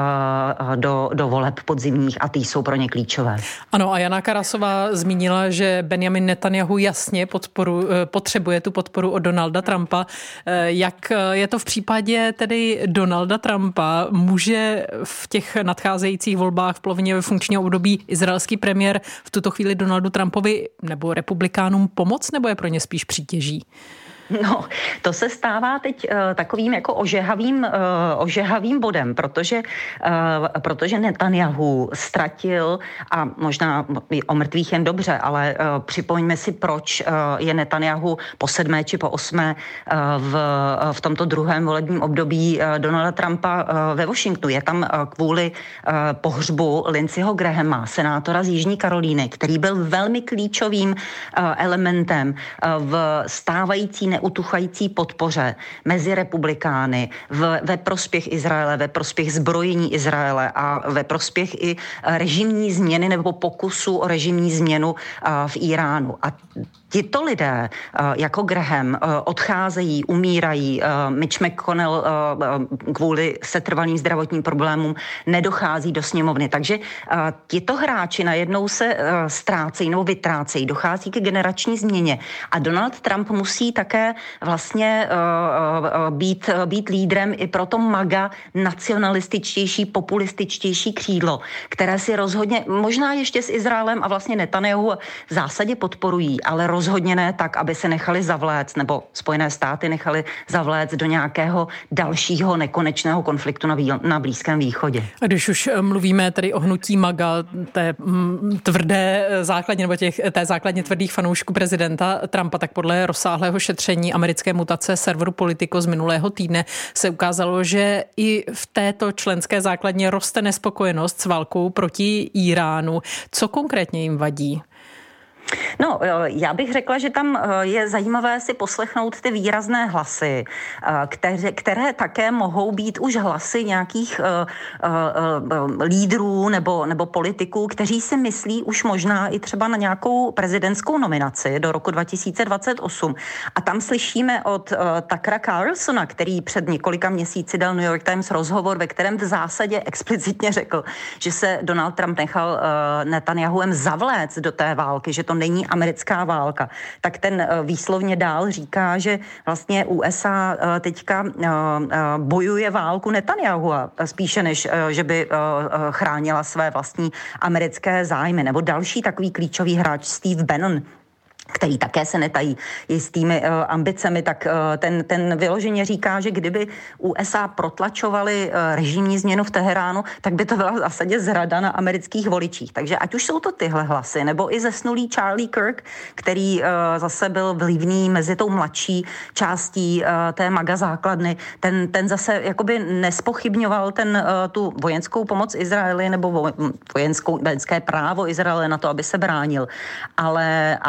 do voleb podzimních a ty jsou pro ně klíčové. Ano, a Jana Karasová zmínila, že Benjamin Netanyahu jasně potřebuje tu podporu od Donalda Trumpa. Jak je to v případě tedy Donalda Trumpa? Může v těch nadcházejících volbách v polovině funkčního období izraelský premiér v tuto chvíli Donaldu Trumpovi nebo republikánům pomoct, nebo je pro ně spíš přítěží? No, to se stává teď takovým jako ožehavým bodem, protože Netanyahu ztratil, a možná o mrtvých jen dobře, ale připomeňme si, proč je Netanyahu po 7. či po 8. v tomto druhém volebním období Donalda Trumpa ve Washingtonu. Je tam kvůli pohřbu Lindseyho Grahama, senátora z Jižní Karolíny, který byl velmi klíčovým elementem v stávající neutuchající podpoře mezi republikány ve prospěch Izraele, ve prospěch zbrojení Izraele a ve prospěch i režimní změny nebo pokusu o režimní změnu v Iránu. A tito lidé, jako Graham, odcházejí, umírají. Mitch McConnell kvůli setrvalým zdravotním problémům nedochází do sněmovny. Takže tito hráči najednou se ztrácejí nebo vytrácejí. Dochází k generační změně. A Donald Trump musí také vlastně být lídrem i pro to MAGA nacionalističtější, populističtější křídlo, které si rozhodně, možná ještě s Izraelem a vlastně Netanyahu v zásadě podporují, ale rozhodně ne tak, aby se nechali zavléct, nebo Spojené státy nechali zavléct do nějakého dalšího nekonečného konfliktu na Blízkém východě. A když už mluvíme tedy o hnutí MAGA, té tvrdé základně, nebo té základně tvrdých fanoušků prezidenta Trumpa, tak podle rozsáhlého šetření americké mutace serveru Politico z minulého týdne se ukázalo, že i v této členské základně roste nespokojenost s válkou proti Iránu. Co konkrétně jim vadí? No, já bych řekla, že tam je zajímavé si poslechnout ty výrazné hlasy, které také mohou být už hlasy nějakých lídrů nebo politiků, kteří si myslí už možná i třeba na nějakou prezidentskou nominaci do roku 2028. A tam slyšíme od Tuckera Carlsona, který před několika měsíci dal New York Times rozhovor, ve kterém v zásadě explicitně řekl, že se Donald Trump nechal Netanyahuem zavléct do té války, že to není americká válka, tak ten výslovně dál říká, že vlastně USA teďka bojuje válku Netanyahua spíše než, že by chránila své vlastní americké zájmy. Nebo další takový klíčový hráč Steve Bannon, který také se netají jistými ambicemi, tak ten vyloženě říká, že kdyby USA protlačovali režimní změnu v Teheránu, tak by to byla v zásadě zrada na amerických voličích. Takže ať už jsou to tyhle hlasy, nebo i zesnulý Charlie Kirk, který zase byl vlivný mezi tou mladší částí té MAGA základny, ten zase jakoby nespochybňoval tu vojenskou pomoc Izraeli nebo vojenské právo Izraele na to, aby se bránil. Ale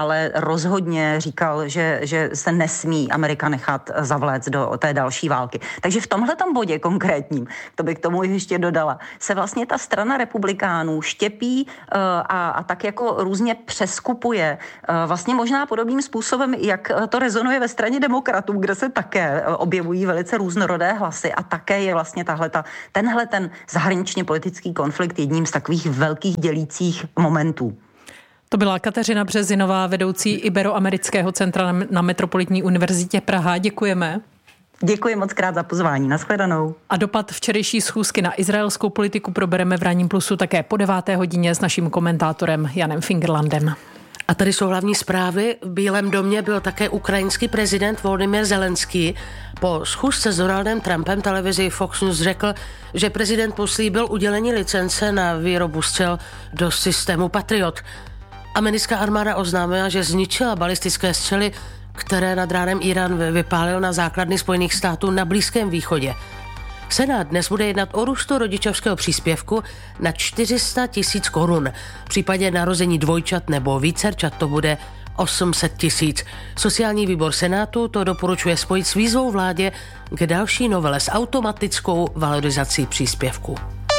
rozhodně říkal, že se nesmí Amerika nechat zavléct do té další války. Takže v tomhletom bodě konkrétním, to bych k tomu ještě dodala, se vlastně ta strana republikánů štěpí a tak jako různě přeskupuje vlastně možná podobným způsobem, jak to rezonuje ve straně demokratů, kde se také objevují velice různorodé hlasy a také je vlastně tenhle zahraničně politický konflikt jedním z takových velkých dělících momentů. To byla Kateřina Březinová, vedoucí Iberoamerického centra na Metropolitní univerzitě Praha. Děkujeme. Děkuji moc krát za pozvání. Nashledanou. A dopad včerejší schůzky na izraelskou politiku probereme v Ranním plusu také po 9. hodině s naším komentátorem Janem Fingerlandem. A tady jsou hlavní zprávy. V Bílém domě byl také ukrajinský prezident Volodymyr Zelenský. Po schůzce s Donaldem Trumpem televizi Fox News řekl, že prezident poslíbil udělení licence na výrobu střel do systému Patriot. Americká armáda oznámila, že zničila balistické střely, které nad ránem Irán vypálil na základny Spojených států na Blízkém východě. Senát dnes bude jednat o růstu rodičovského příspěvku na 400 000 korun. V případě narození dvojčat nebo vícerčat to bude 800 000. Sociální výbor Senátu to doporučuje spojit s výzvou vládě k další novele s automatickou valorizací příspěvku.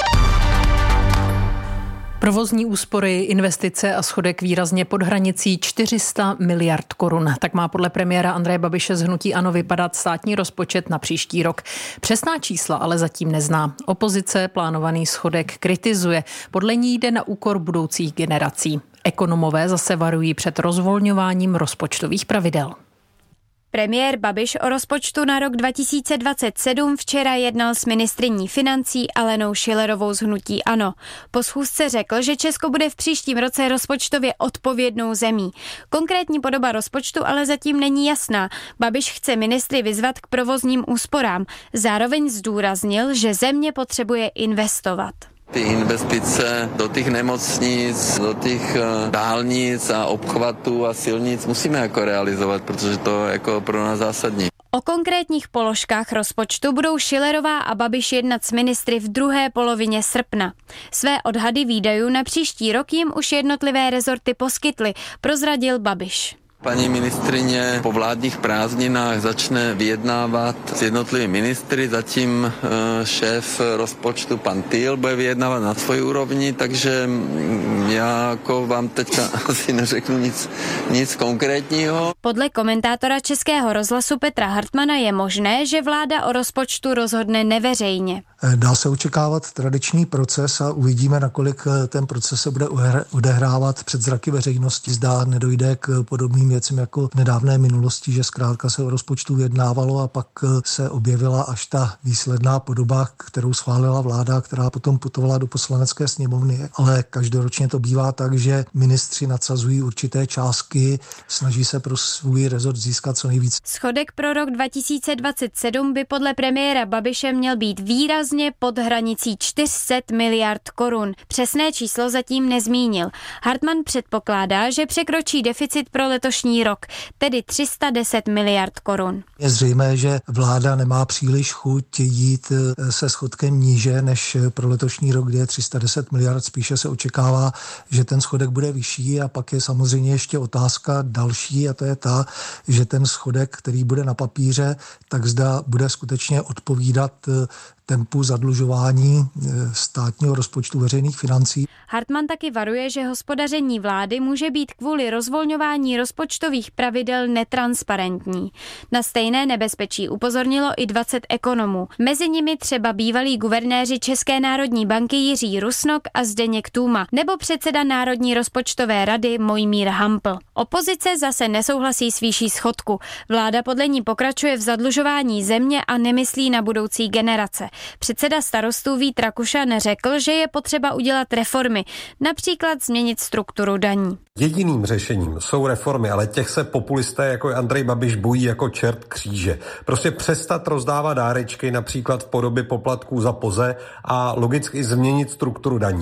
Provozní úspory, investice a schodek výrazně pod hranicí 400 miliard korun. Tak má podle premiéra Andreje Babiše z hnutí ANO vypadat státní rozpočet na příští rok. Přesná čísla ale zatím nezná. Opozice plánovaný schodek kritizuje. Podle ní jde na úkor budoucích generací. Ekonomové zase varují před rozvolňováním rozpočtových pravidel. Premiér Babiš o rozpočtu na rok 2027 včera jednal s ministryní financí Alenou Schillerovou z hnutí ANO. Po schůzce řekl, že Česko bude v příštím roce rozpočtově odpovědnou zemí. Konkrétní podoba rozpočtu ale zatím není jasná. Babiš chce ministry vyzvat k provozním úsporám. Zároveň zdůraznil, že země potřebuje investovat. Ty investice do těch nemocnic, do těch dálnic a obchvatů a silnic musíme jako realizovat, protože to je jako pro nás zásadní. O konkrétních položkách rozpočtu budou Schillerová a Babiš jednat s ministry v druhé polovině srpna. Své odhady výdajů na příští rok jim už jednotlivé rezorty poskytly, prozradil Babiš. Paní ministryně po vládních prázdninách začne vyjednávat s jednotlivými ministry, zatím šéf rozpočtu pan Týl bude vyjednávat na svoji úrovni, takže já jako vám teď asi neřeknu nic konkrétního. Podle komentátora Českého rozhlasu Petra Hartmana je možné, že vláda o rozpočtu rozhodne neveřejně. Dá se očekávat tradiční proces a uvidíme, nakolik ten proces se bude odehrávat před zraky veřejnosti. Zdá nedojde k podobným věcem jako v nedávné minulosti, že zkrátka se o rozpočtu vyjednávalo a pak se objevila až ta výsledná podoba, kterou schválila vláda, která potom putovala do Poslanecké sněmovny. Ale každoročně to bývá tak, že ministři nadsazují určité částky, snaží se pro svůj rezort získat co nejvíc. Schodek pro rok 2027 by podle premiéra Babiše měl být výrazně pod hranicí 400 miliard korun. Přesné číslo zatím nezmínil. Hartman předpokládá, že překročí deficit pro letošní rok, tedy 310 miliard korun. Je zřejmé, že vláda nemá příliš chuť jít se schodkem níže než pro letošní rok, kde je 310 miliard. Spíše se očekává, že ten schodek bude vyšší a pak je samozřejmě ještě otázka další a to je ta, že ten schodek, který bude na papíře, tak zda bude skutečně odpovídat tempu zadlužování státního rozpočtu veřejných financí. Hartman taky varuje, že hospodaření vlády může být kvůli rozvolňování rozpočtových pravidel netransparentní. Na stejné nebezpečí upozornilo i 20 ekonomů. Mezi nimi třeba bývalí guvernéři České národní banky Jiří Rusnok a Zdeněk Tůma, nebo předseda Národní rozpočtové rady Mojmír Hampl. Opozice zase nesouhlasí s výší schodku. Vláda podle ní pokračuje v zadlužování země a nemyslí na budoucí generace. Předseda Starostů Vít Rakušan řekl, že je potřeba udělat reformy, například změnit strukturu daní. Jediným řešením jsou reformy, ale těch se populisté jako Andrej Babiš bojí jako čert kříže. Prostě přestat rozdávat dárečky, například v podobě poplatků za POZE a logicky změnit strukturu daní.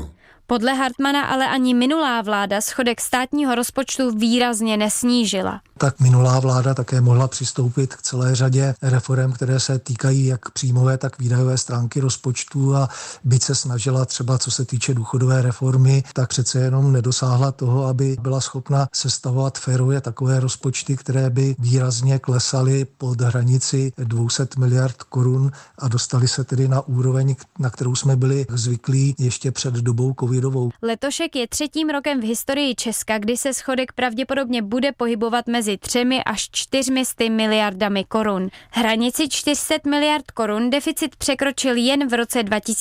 Podle Hartmana ale ani minulá vláda schodek státního rozpočtu výrazně nesnížila. Tak minulá vláda také mohla přistoupit k celé řadě reforem, které se týkají jak příjmové, tak výdajové stránky rozpočtu a byť se snažila třeba, co se týče důchodové reformy, tak přece jenom nedosáhla toho, aby byla schopna sestavovat férově takové rozpočty, které by výrazně klesaly pod hranici 200 miliard korun a dostali se tedy na úroveň, na kterou jsme byli zvyklí ještě před dobou covidovou. Letošek je 3. rokem v historii Česka, kdy se schodek pravděpodobně bude pohybovat mezi 3 až 400 miliardami korun. Hranici 400 miliard korun deficit překročil jen v roce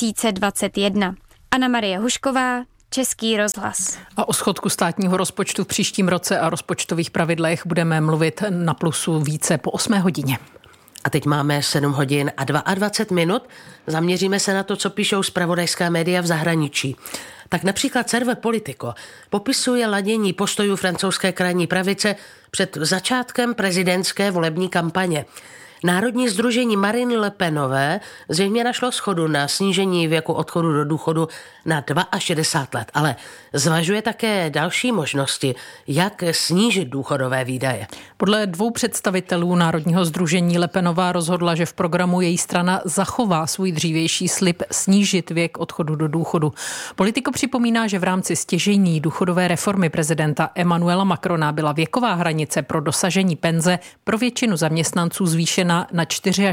2021. Anna Marie Hušková, Český rozhlas. A o schodku státního rozpočtu v příštím roce a rozpočtových pravidlech budeme mluvit na Plusu více po 8 hodině. A teď máme 7 hodin a 22 minut. Zaměříme se na to, co píšou zpravodajská média v zahraničí. Tak například server Politico popisuje ladění postojů francouzské krajní pravice před začátkem prezidentské volební kampaně. Národní sdružení Marine Le Penové zřejmě našlo shodu na snížení věku odchodu do důchodu na 62 let, ale zvažuje také další možnosti, jak snížit důchodové výdaje. Podle 2 představitelů Národního sdružení Le Penová rozhodla, že v programu její strana zachová svůj dřívější slib snížit věk odchodu do důchodu. Politico připomíná, že v rámci stěžejní důchodové reformy prezidenta Emmanuela Macrona byla věková hranice pro dosažení penze pro většinu zaměstnanců zvýšena na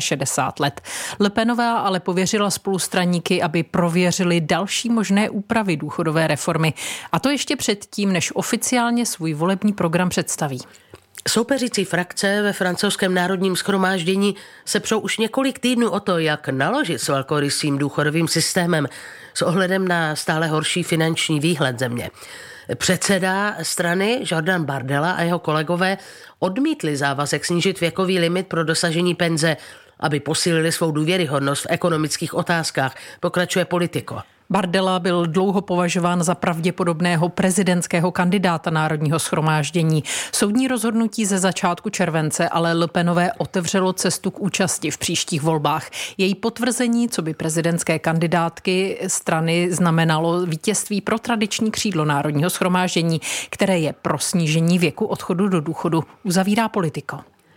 64 let. Le Penová ale pověřila spolustraníky, aby prověřili další možné úpravy důchodové reformy. A to ještě předtím, než oficiálně svůj volební program představí. Soupeřící frakce ve francouzském národním shromáždění se přou už několik týdnů o to, jak naložit s velkorysým důchodovým systémem s ohledem na stále horší finanční výhled země. Předseda strany Jordan Bardella a jeho kolegové odmítli závazek snížit věkový limit pro dosažení penze, aby posílili svou důvěryhodnost v ekonomických otázkách, pokračuje Politico. Bardella byl dlouho považován za pravděpodobného prezidentského kandidáta Národního shromáždění. Soudní rozhodnutí ze začátku července ale Le Penové otevřelo cestu k účasti v příštích volbách. Její potvrzení, co by prezidentské kandidátky strany, znamenalo vítězství pro tradiční křídlo Národního shromáždění, které je pro snížení věku odchodu do důchodu, uzavírá Politico.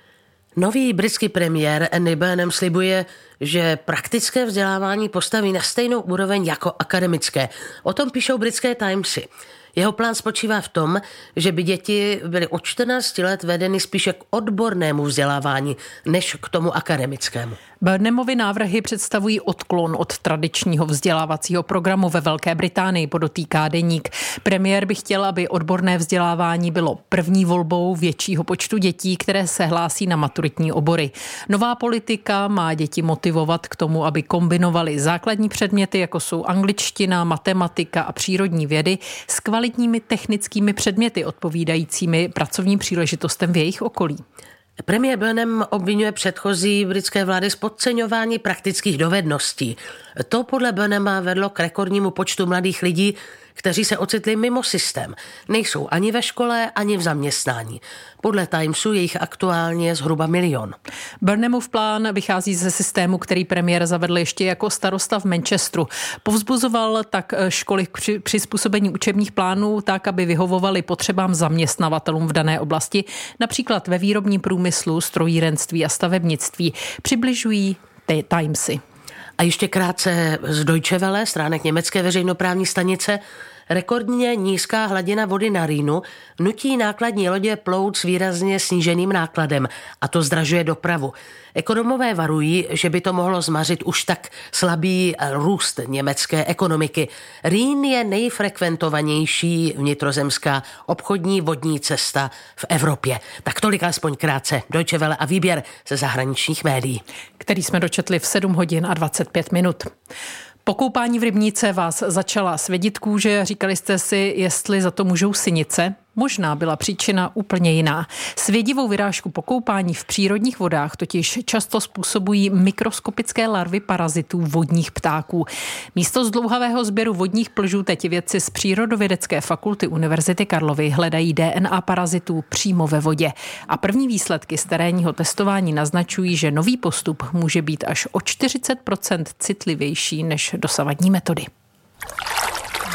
Nový britský premiér Andy Burnham slibuje, že praktické vzdělávání postaví na stejnou úroveň jako akademické. O tom píšou britské Timesy. Jeho plán spočívá v tom, že by děti byly od 14 let vedeny spíše k odbornému vzdělávání, než k tomu akademickému. Burnhamovy návrhy představují odklon od tradičního vzdělávacího programu ve Velké Británii, podotýká deník. Premiér by chtěl, aby odborné vzdělávání bylo první volbou většího počtu dětí, které se hlásí na maturitní obory. Nová politika má děti motivovat k tomu, aby kombinovali základní předměty, jako jsou angličtina, matematika a přírodní vědy, s kvalitními technickými předměty odpovídajícími pracovním příležitostem v jejich okolí. Premiér Burnham obvinuje předchozí britské vlády z podceňování praktických dovedností. To podle Burnhama vedlo k rekordnímu počtu mladých lidí, kteří se ocitli mimo systém. Nejsou ani ve škole, ani v zaměstnání. Podle Timesu je jich aktuálně zhruba 1 000 000. Burnhamův plán vychází ze systému, který premiér zavedl ještě jako starosta v Manchesteru. Povzbuzoval tak školy k přizpůsobení učebních plánů tak, aby vyhovovaly potřebám zaměstnavatelům v dané oblasti, například ve výrobním průmyslu, strojírenství a stavebnictví. Přibližují Timesy. A ještě krátce z Deutsche Welle, stránek německé veřejnoprávní stanice. Rekordně nízká hladina vody na Rýnu nutí nákladní lodě plout s výrazně sníženým nákladem a to zdražuje dopravu. Ekonomové varují, že by to mohlo zmařit už tak slabý růst německé ekonomiky. Rýn je nejfrekventovanější vnitrozemská obchodní vodní cesta v Evropě. Tak tolik alespoň krátce Deutsche Welle a výběr ze zahraničních médií, který jsme dočetli v 7 hodin a 25 minut. Po koupání v rybníce vás začala svědit kůže, říkali jste si, jestli za to můžou sinice. Možná byla příčina úplně jiná. Svědivou vyrážku po koupání v přírodních vodách totiž často způsobují mikroskopické larvy parazitů vodních ptáků. Místo zdlouhavého sběru vodních plžů teď vědci z Přírodovědecké fakulty Univerzity Karlovy hledají DNA parazitů přímo ve vodě. A první výsledky z terénního testování naznačují, že nový postup může být až o 40% citlivější než dosavadní metody.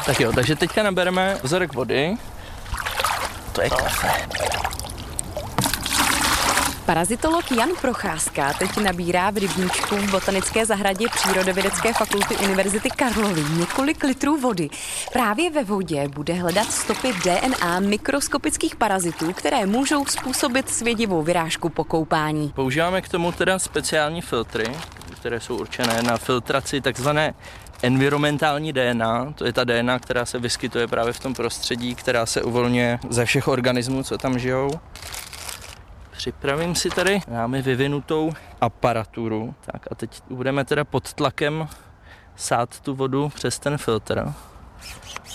Tak jo, takže teďka nabereme vzorek vody. To je kafe. Parazitolog Jan Procházka teď nabírá v rybníčku v Botanické zahradě Přírodovědecké fakulty Univerzity Karlovy několik litrů vody. Právě ve vodě bude hledat stopy DNA mikroskopických parazitů, které můžou způsobit svědivou vyrážku po koupání. Používáme k tomu teda speciální filtry, které jsou určené na filtraci takzvané environmentální DNA, to je ta DNA, která se vyskytuje právě v tom prostředí, která se uvolňuje ze všech organismů, co tam žijou. Připravím si tady námi vyvinutou aparaturu. Tak a teď budeme teda pod tlakem sát tu vodu přes ten filtr.